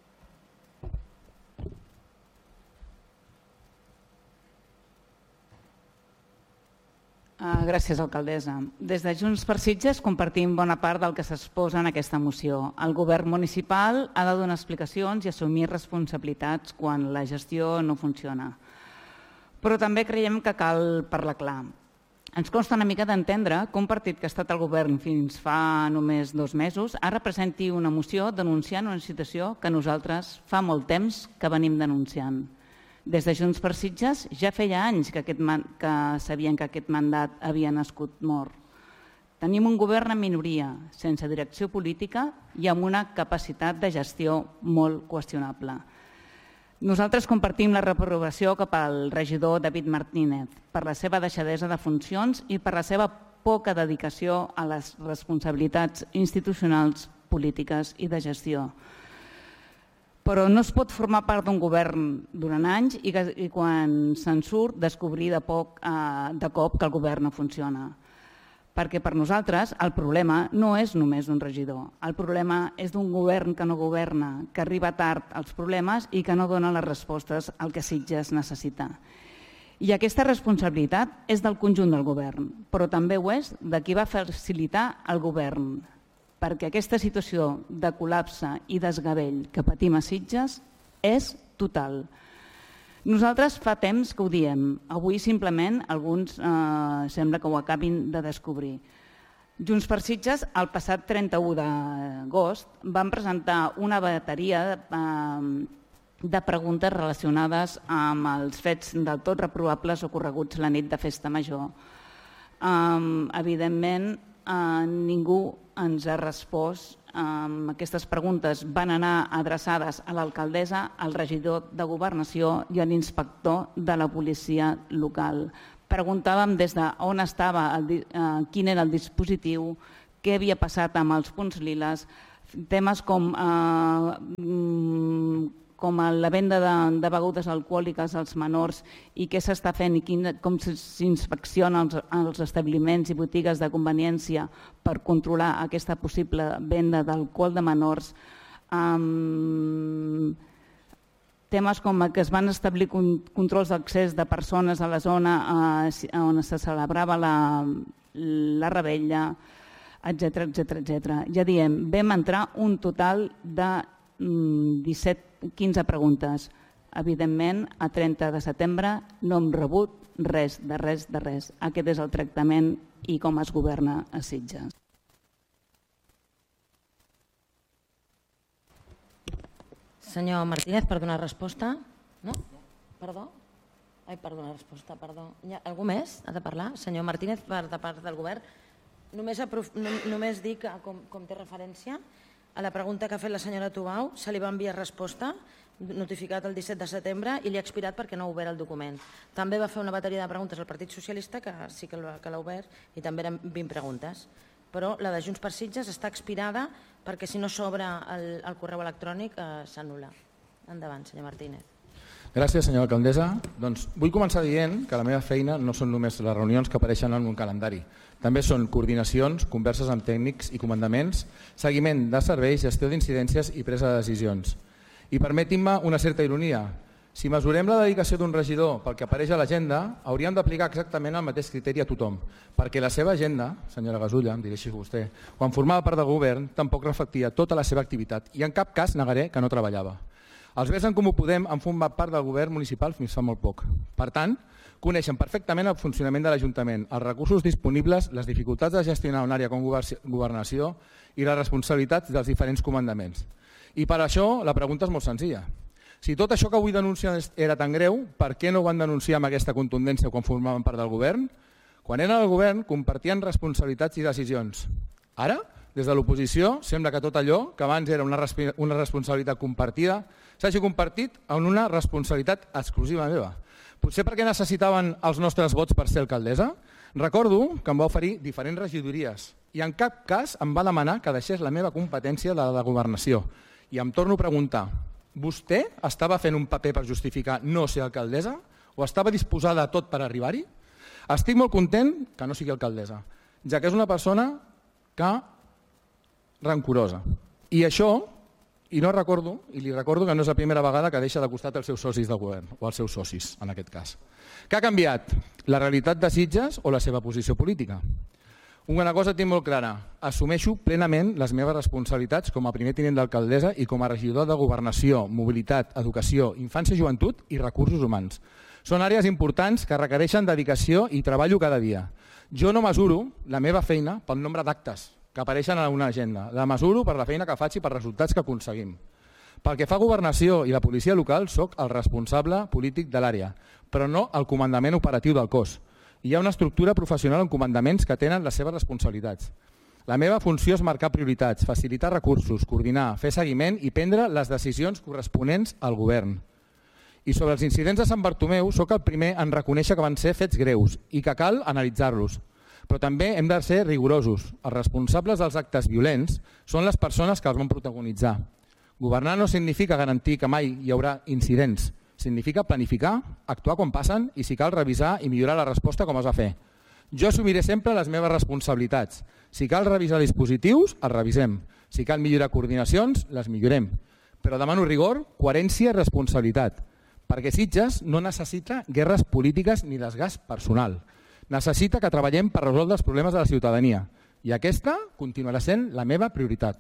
Uh, gràcies, alcaldessa. Des de Junts per Sitges compartim bona part del que s'exposa en aquesta moció. El govern municipal ha de donar explicacions i assumir responsabilitats quan la gestió no funciona. Però també creiem que cal parlar clar. Ens costa una mica d'entendre que un partit que ha estat al govern fins fa només dos mesos ara presenti una moció denunciant una situació que nosaltres fa molt temps que venim denunciant. Des de Junts per Sitges ja feia anys que, aquest man... que sabien que aquest mandat havia nascut mort. Tenim un govern en minoria, sense direcció política i amb una capacitat de gestió molt qüestionable. Nosaltres compartim la reprovació cap al regidor David Martínez per la seva deixadesa de funcions i per la seva poca dedicació a les responsabilitats institucionals, polítiques i de gestió. Però no es pot formar part d'un govern durant anys i, que, i quan se'n surt descobrir de, poc, eh, de cop que el govern no funciona. Perquè per nosaltres el problema no és només d'un regidor. El problema és d'un govern que no governa, que arriba tard als problemes i que no dona les respostes al que Sitges necessita. I aquesta responsabilitat és del conjunt del govern, però també ho és de qui va facilitar el govern, perquè aquesta situació de col·lapse i desgavell que patim a Sitges és total. Nosaltres fa temps que ho diem, avui simplement alguns eh, sembla que ho acabin de descobrir. Junts per Sitges, el passat trenta-u d'agost, van presentar una bateria eh, de preguntes relacionades amb els fets del tot reprovables ocorreguts la nit de Festa Major. Eh, evidentment, eh, ningú ens ha respost. Um, aquestes preguntes van anar adreçades a l'alcaldessa, al regidor de Governació i a l'inspector de la policia local. Preguntàvem des d'on estava, el, uh, quin era el dispositiu, què havia passat amb els punts liles, temes com, uh, com la venda de, de begudes alcohòliques als menors i què s'està fent i quin, com s'inspecciona els, els establiments i botigues de conveniència per controlar aquesta possible venda d'alcohol de menors. Um, temes com que es van establir controls d'accés de persones a la zona uh, on se celebrava la, la revetlla, etcètera, etcètera, etcètera. Ja diem, vam entrar un total de mm, disset, quinze preguntes. Evidentment, a trenta de setembre no hem rebut res, de res, de res. Aquest és el tractament i com es governa a Sitges. Senyor Martínez, per donar resposta. No? Perdó? Ai, per donar resposta, perdó. Hi ha algú més ha de parlar? Senyor Martínez, per de part del govern. Només, aprof... només dic, com, com té referència, a la pregunta que ha fet la senyora Tubau, se li va enviar resposta, notificat el disset de setembre, i li ha expirat perquè no ha obert el document. També va fer una bateria de preguntes al Partit Socialista, que sí que l'ha obert, i també eren vint preguntes. Però la de Junts per Sitges està expirada perquè si no s'obre el, el correu electrònic eh, s'anul·la. Endavant, senyor Martínez. Gràcies, senyora alcaldessa. Doncs vull començar dient que la meva feina no són només les reunions que apareixen en un calendari. També són coordinacions, converses amb tècnics i comandaments, seguiment de serveis, gestió d'incidències i presa de decisions. I permetin-me una certa ironia. Si mesurem la dedicació d'un regidor pel que apareix a l'agenda, hauríem d'aplicar exactament el mateix criteri a tothom, perquè la seva agenda, senyora Gasulla, em dirigeixo a vostè, quan formava part del govern, tampoc reflectia tota la seva activitat i en cap cas negaré que no treballava. Els Verds en Comú Podem han format part del govern municipal fins fa molt poc. Per tant, coneixen perfectament el funcionament de l'Ajuntament, els recursos disponibles, les dificultats de gestionar una àrea com governació i les responsabilitats dels diferents comandaments. I per això la pregunta és molt senzilla. Si tot això que avui denuncien era tan greu, per què no ho van denunciar amb aquesta contundència quan formaven part del govern? Quan eren al govern compartien responsabilitats i decisions. Ara, des de l'oposició, sembla que tot allò que abans era una, una responsabilitat compartida s'hagi compartit en una responsabilitat exclusiva meva. Potser perquè necessitaven els nostres vots per ser alcaldessa? Recordo que em va oferir diferents regidories i en cap cas em va demanar que deixés la meva competència de la governació. I em torno a preguntar, vostè estava fent un paper per justificar no ser alcaldessa o estava disposada a tot per arribar-hi? Estic molt content que no sigui alcaldessa, ja que és una persona que rancorosa. I això, i no recordo, i li recordo que no és la primera vegada que deixa de costat els seus socis del govern, o els seus socis, en aquest cas. Què ha canviat? La realitat de Sitges o la seva posició política? Una cosa tinc molt clara, assumeixo plenament les meves responsabilitats com a primer tinent d'alcaldessa i com a regidor de Governació, Mobilitat, Educació, Infància i Joventut i Recursos Humans. Són àrees importants que requereixen dedicació i treballo cada dia. Jo no mesuro la meva feina pel nombre d'actes que apareixen en una agenda. La mesuro per la feina que faig i per resultats que aconseguim. Pel que fa a governació i la policia local, soc el responsable polític de l'àrea, però no el comandament operatiu del cos. Hi ha una estructura professional en comandaments que tenen les seves responsabilitats. La meva funció és marcar prioritats, facilitar recursos, coordinar, fer seguiment i prendre les decisions corresponents al govern. I sobre els incidents de Sant Bartomeu, soc el primer en reconèixer que van ser fets greus i que cal analitzar-los. Però també hem de ser rigorosos. Els responsables dels actes violents són les persones que els van protagonitzar. Governar no significa garantir que mai hi haurà incidents. Significa planificar, actuar quan passen i si cal revisar i millorar la resposta com es va fer. Jo assumiré sempre les meves responsabilitats. Si cal revisar dispositius, els revisem. Si cal millorar coordinacions, les millorem. Però demano rigor, coherència i responsabilitat. Perquè Sitges no necessita guerres polítiques ni desgast personal. Necessita que treballem per resoldre els problemes de la ciutadania. I aquesta continuarà sent la meva prioritat.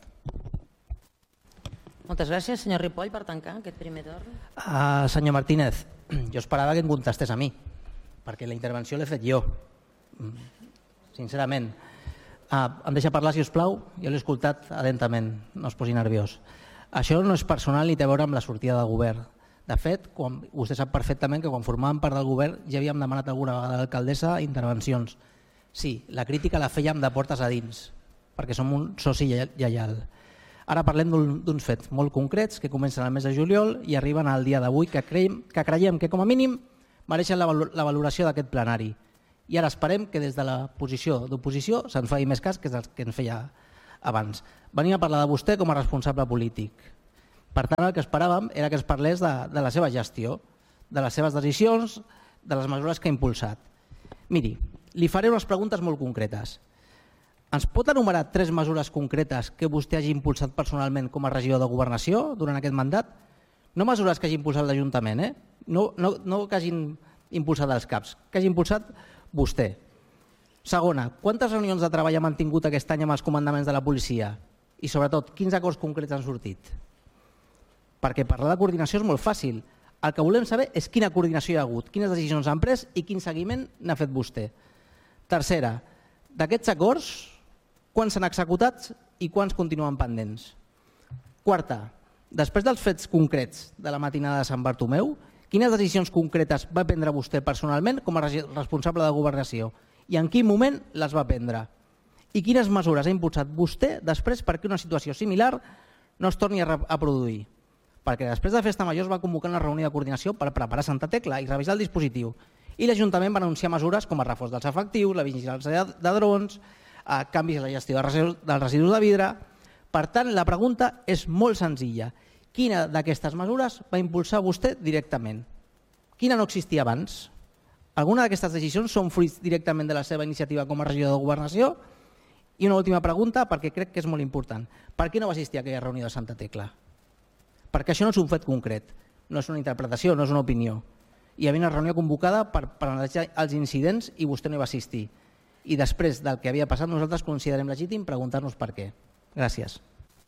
Moltes gràcies. Senyor Ripoll, per tancar aquest primer torn. Uh, senyor Martínez, jo esperava que em contestés a mi, perquè la intervenció l'he fet jo, sincerament. Uh, em deixa parlar, si us plau? Jo l'he escoltat atentament, no es posi nerviós. Això no és personal ni té a veure amb la sortida del govern. De fet, quan, vostè sap perfectament que quan formàvem part del govern ja havíem demanat alguna vegada a l'alcaldessa intervencions. Sí, la crítica la fèiem de portes a dins, perquè som un soci lleial. Ara parlem d'uns fets molt concrets que comencen al mes de juliol i arriben al dia d'avui que creiem que, creiem que com a mínim mereixen la valoració d'aquest plenari. I ara esperem que des de la posició d'oposició se'n faci més cas que el que ens feia abans. Venim a parlar de vostè com a responsable polític. Per tant, el que esperàvem era que es parlés de, de la seva gestió, de les seves decisions, de les mesures que ha impulsat. Miri, li faré unes preguntes molt concretes. Ens pot enumerar tres mesures concretes que vostè hagi impulsat personalment com a regidor de Governació durant aquest mandat? No mesures que hagi impulsat l'Ajuntament, eh? no, no, no que hagin impulsat els CAPs, que hagi impulsat vostè. Segona, quantes reunions de treball ha mantingut aquest any amb els comandaments de la policia? I sobretot, quins acords concrets han sortit? Perquè parlar de coordinació és molt fàcil. El que volem saber és quina coordinació hi ha hagut, quines decisions han pres i quin seguiment n'ha fet vostè. Tercera, d'aquests acords, quants s'han executat i quants continuen pendents? Quarta, després dels fets concrets de la matinada de Sant Bartomeu, quines decisions concretes va prendre vostè personalment com a responsable de Governació i en quin moment les va prendre? I quines mesures ha impulsat vostè després perquè una situació similar no es torni a produir? Perquè després de Festa Major es va convocar una reunió de coordinació per preparar Santa Tecla i revisar el dispositiu. I l'Ajuntament va anunciar mesures com el reforç dels efectius, la vigilància de drons, canvis a la gestió dels residus de vidre. Per tant, la pregunta és molt senzilla. Quina d'aquestes mesures va impulsar vostè directament? Quina no existia abans? Alguna d'aquestes decisions són fruits directament de la seva iniciativa com a regidor de Governació? I una última pregunta, perquè crec que és molt important. Per què no va assistir a aquella reunió de Santa Tecla? Perquè això no és un fet concret, no és una interpretació, no és una opinió. Hi havia una reunió convocada per analitzar els incidents i vostè no hi va assistir. I després del que havia passat nosaltres considerem legítim preguntar-nos per què. Gràcies.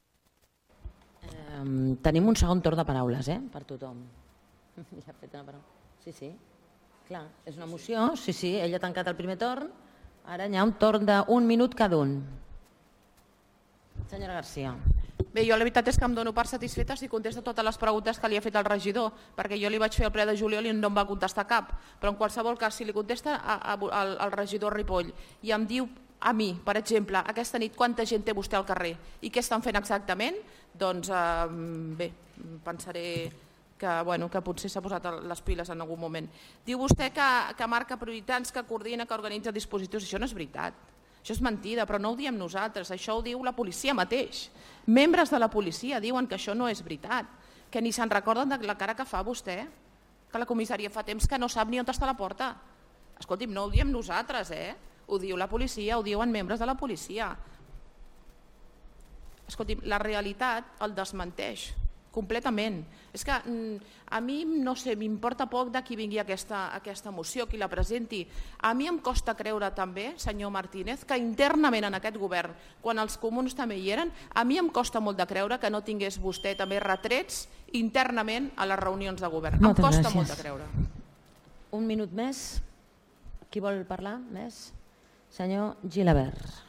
Eh, tenim un segon torn de paraules, eh, per tothom. Ja ha fet una paraula. Sí, sí. Clar, és una moció. Sí, sí, ell ha tancat el primer torn. Ara hi ha un torn d'un minut cada un. Senyora Garcia. Bé, jo la veritat és que em dono per satisfeta si contesta totes les preguntes que li ha fet el regidor, perquè jo li vaig fer el ple de juliol i no em va contestar cap. Però en qualsevol cas, si li contesta a, a, al, al regidor Ripoll i em diu a mi, per exemple, aquesta nit quanta gent té vostè al carrer i què estan fent exactament, doncs eh, bé, pensaré que, bueno, que potser s'ha posat les piles en algun moment. Diu vostè que, que marca prioritats, que coordina, que organitza dispositius. Això no és veritat. Això és mentida, però no ho diem nosaltres, això ho diu la policia mateix. Membres de la policia diuen que això no és veritat, que ni se'n recorden de la cara que fa vostè, que la comissaria fa temps que no sap ni on està la porta. Escolti'm, no ho diem nosaltres, eh? Ho diu la policia, ho diuen membres de la policia. Escolti'm, la realitat el desmenteix completament. És que a mi, no sé, m'importa poc de qui vingui aquesta, aquesta moció, qui la presenti. A mi em costa creure també, senyor Martínez, que internament en aquest govern, quan els comuns també hi eren, a mi em costa molt de creure que no tingués vostè també retrets internament a les reunions de govern. Moltes em costa gràcies. Molt de creure. Un minut més. Qui vol parlar més? Senyor Gilabert.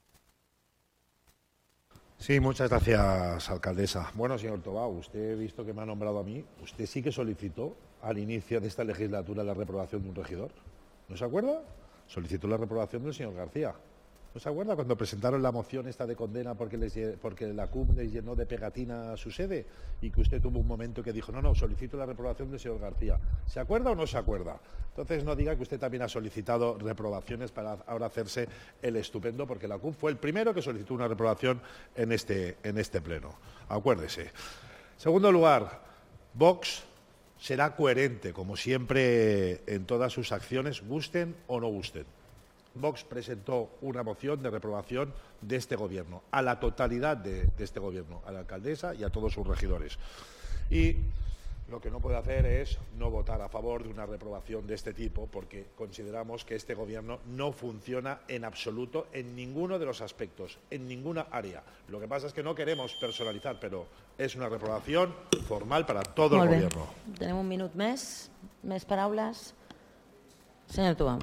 Sí, muchas gracias, alcaldesa. Bueno, señor Tobá, usted, visto que me ha nombrado a mí, usted sí que solicitó al inicio de esta legislatura la reprobación de un regidor. ¿No se acuerda? Solicitó la reprobación del señor García. ¿No se acuerda cuando presentaron la moción esta de condena porque, les, porque la C U M les llenó de pegatina a su sede y que usted tuvo un momento que dijo, no, no, solicito la reprobación del señor García? ¿Se acuerda o no se acuerda? Entonces no diga que usted también ha solicitado reprobaciones para ahora hacerse el estupendo, porque la C U M fue el primero que solicitó una reprobación en este, en este pleno. Acuérdese. Segundo lugar, Vox será coherente, como siempre, en todas sus acciones, gusten o no gusten. Vox presentó una moción de reprobación de este gobierno, a la totalidad de, de este gobierno, a la alcaldesa y a todos sus regidores. Y lo que no puede hacer es no votar a favor de una reprobación de este tipo, porque consideramos que este gobierno no funciona en absoluto en ninguno de los aspectos, en ninguna área. Lo que pasa es que no queremos personalizar, pero es una reprobación formal para todo Molt el bé. Gobierno. Tenim un minut més, més paraules. Senyor Tobá.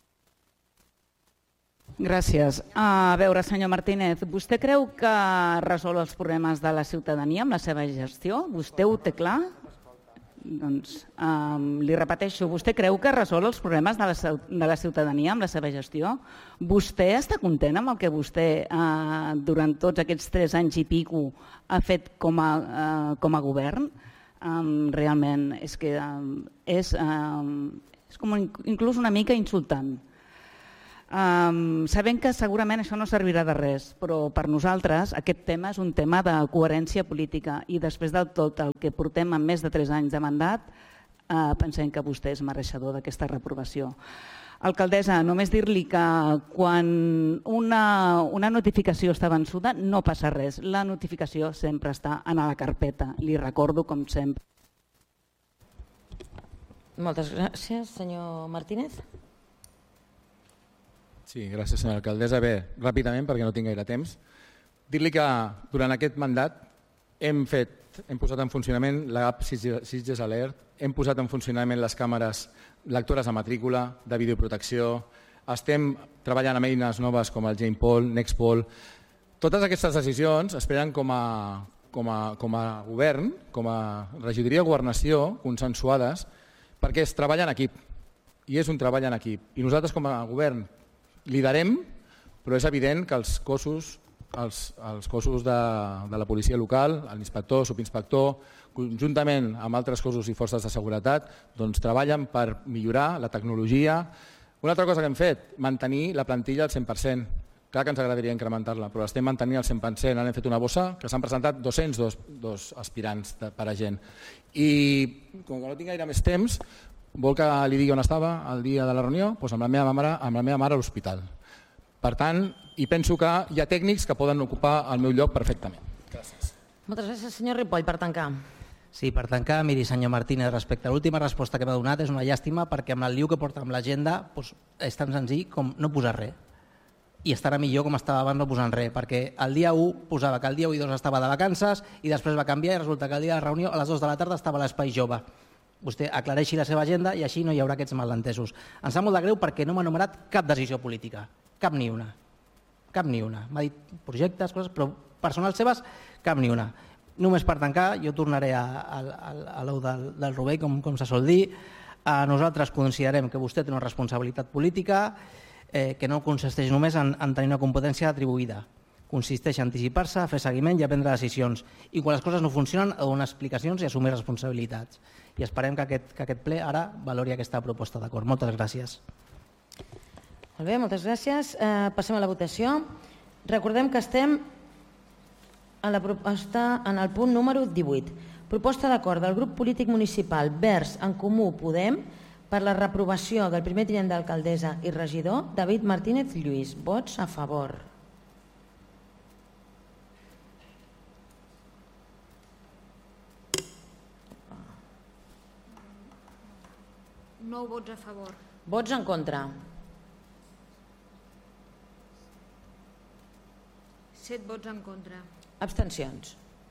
Gràcies. A veure, senyor Martínez, vostè creu que resol els problemes de la ciutadania amb la seva gestió? Vostè ho té clar? Doncs, um, li repeteixo, vostè creu que resol els problemes de la, de la ciutadania amb la seva gestió? Vostè està content amb el que vostè uh, durant tots aquests tres anys i pico ha fet com a, uh, com a govern? Um, realment és que um, és, um, és com inclús una mica insultant. Um, sabem que segurament això no servirà de res, però per nosaltres aquest tema és un tema de coherència política i després de tot el que portem en més de tres anys de mandat, uh, pensem que vostè és mereixedor d'aquesta reprovació. Alcaldessa, només dir-li que quan una, una notificació està vençuda no passa res, la notificació sempre està en la carpeta, li recordo com sempre. Moltes gràcies, senyor Martínez. Sí, gràcies, senyora alcaldessa. Bé, ràpidament, perquè no tinc gaire temps, dir-li que durant aquest mandat hem fet, hem posat en funcionament l'app Sitges Alert, hem posat en funcionament les càmeres lectores de matrícula, de videoprotecció, estem treballant amb eines noves com el GamePol, NextPol. Totes aquestes decisions es prenen com a, com a, com a govern, com a regidoria de governació, consensuades, perquè es treballa en equip, i és un treball en equip. I nosaltres com a govern liderem, però és evident que els cossos, els, els cossos de, de la policia local, l'inspector, subinspector, conjuntament amb altres cossos i forces de seguretat, doncs treballen per millorar la tecnologia. Una altra cosa que hem fet, mantenir la plantilla al cent per cent. Clar que ens agradaria incrementar-la, però l'estem mantenint al cent per cent. Ara hem fet una bossa que s'han presentat dos-cents dos aspirants de, per a gent. I com que no tinc gaire més temps, vol que li digui on estava el dia de la reunió? Doncs amb la meva mare, amb la meva mare a l'hospital. Per tant, i penso que hi ha tècnics que poden ocupar el meu lloc perfectament. Gràcies. Moltes gràcies, senyor Ripoll, per tancar. Sí, per tancar, miri, senyor Martínez, respecte a l'última resposta que m'ha donat és una llàstima perquè amb el liu que porta amb l'agenda doncs, és tan senzill com no posar res. I estarà millor com estava abans no posant res, perquè el dia u posava que el dia u i dos estava de vacances i després va canviar i resulta que el dia de la reunió a les dues de la tarda estava a l'espai jove. Vostè aclareixi la seva agenda i així no hi haurà aquests malentesos. Em sap molt de greu perquè no m'ha enumerat cap decisió política, cap ni una. Cap ni una. M'ha dit projectes, coses, però personals seves, cap ni una. Només per tancar, jo tornaré a, a, a l'ou del, del rovell, com, com se sol dir. A nosaltres considerem que vostè té una responsabilitat política eh, que no consisteix només en, en tenir una competència atribuïda. Consisteix en anticipar-se, a fer seguiment i a prendre decisions. I quan les coses no funcionen, a donar explicacions i assumir responsabilitats. I esperem que aquest, que aquest ple ara valori aquesta proposta d'acord. Moltes gràcies. Molt bé, moltes gràcies. Eh, passem a la votació. Recordem que estem a la proposta en el punt número divuit. Proposta d'acord del grup polític municipal Verds en Comú Podem per la reprovació del primer tinent d'alcaldessa i regidor David Martínez Lluís. Vots a favor. nou vots a favor. Vots en contra. set vots en contra. Abstencions.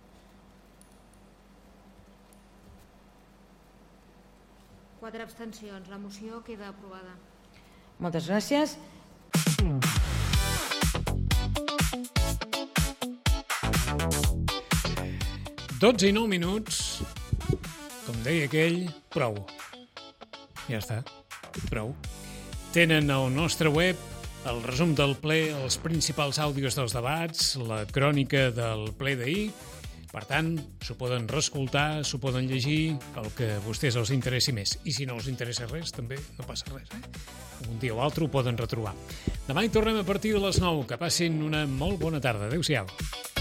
quatre abstencions. La moció queda aprovada. Moltes gràcies. dotze i nou minuts. Com deia aquell, prou. Ja està, prou. Tenen al nostre web el resum del ple, els principals àudios dels debats, la crònica del ple d'ahir. Per tant, s'ho poden reescoltar, s'ho poden llegir, el que a vostès els interessi més. I si no els interessa res, també no passa res. Eh? Un dia o altre ho poden retrobar. Demà hi tornem a partir de les nou. Que passin una molt bona tarda. Adéu-siau.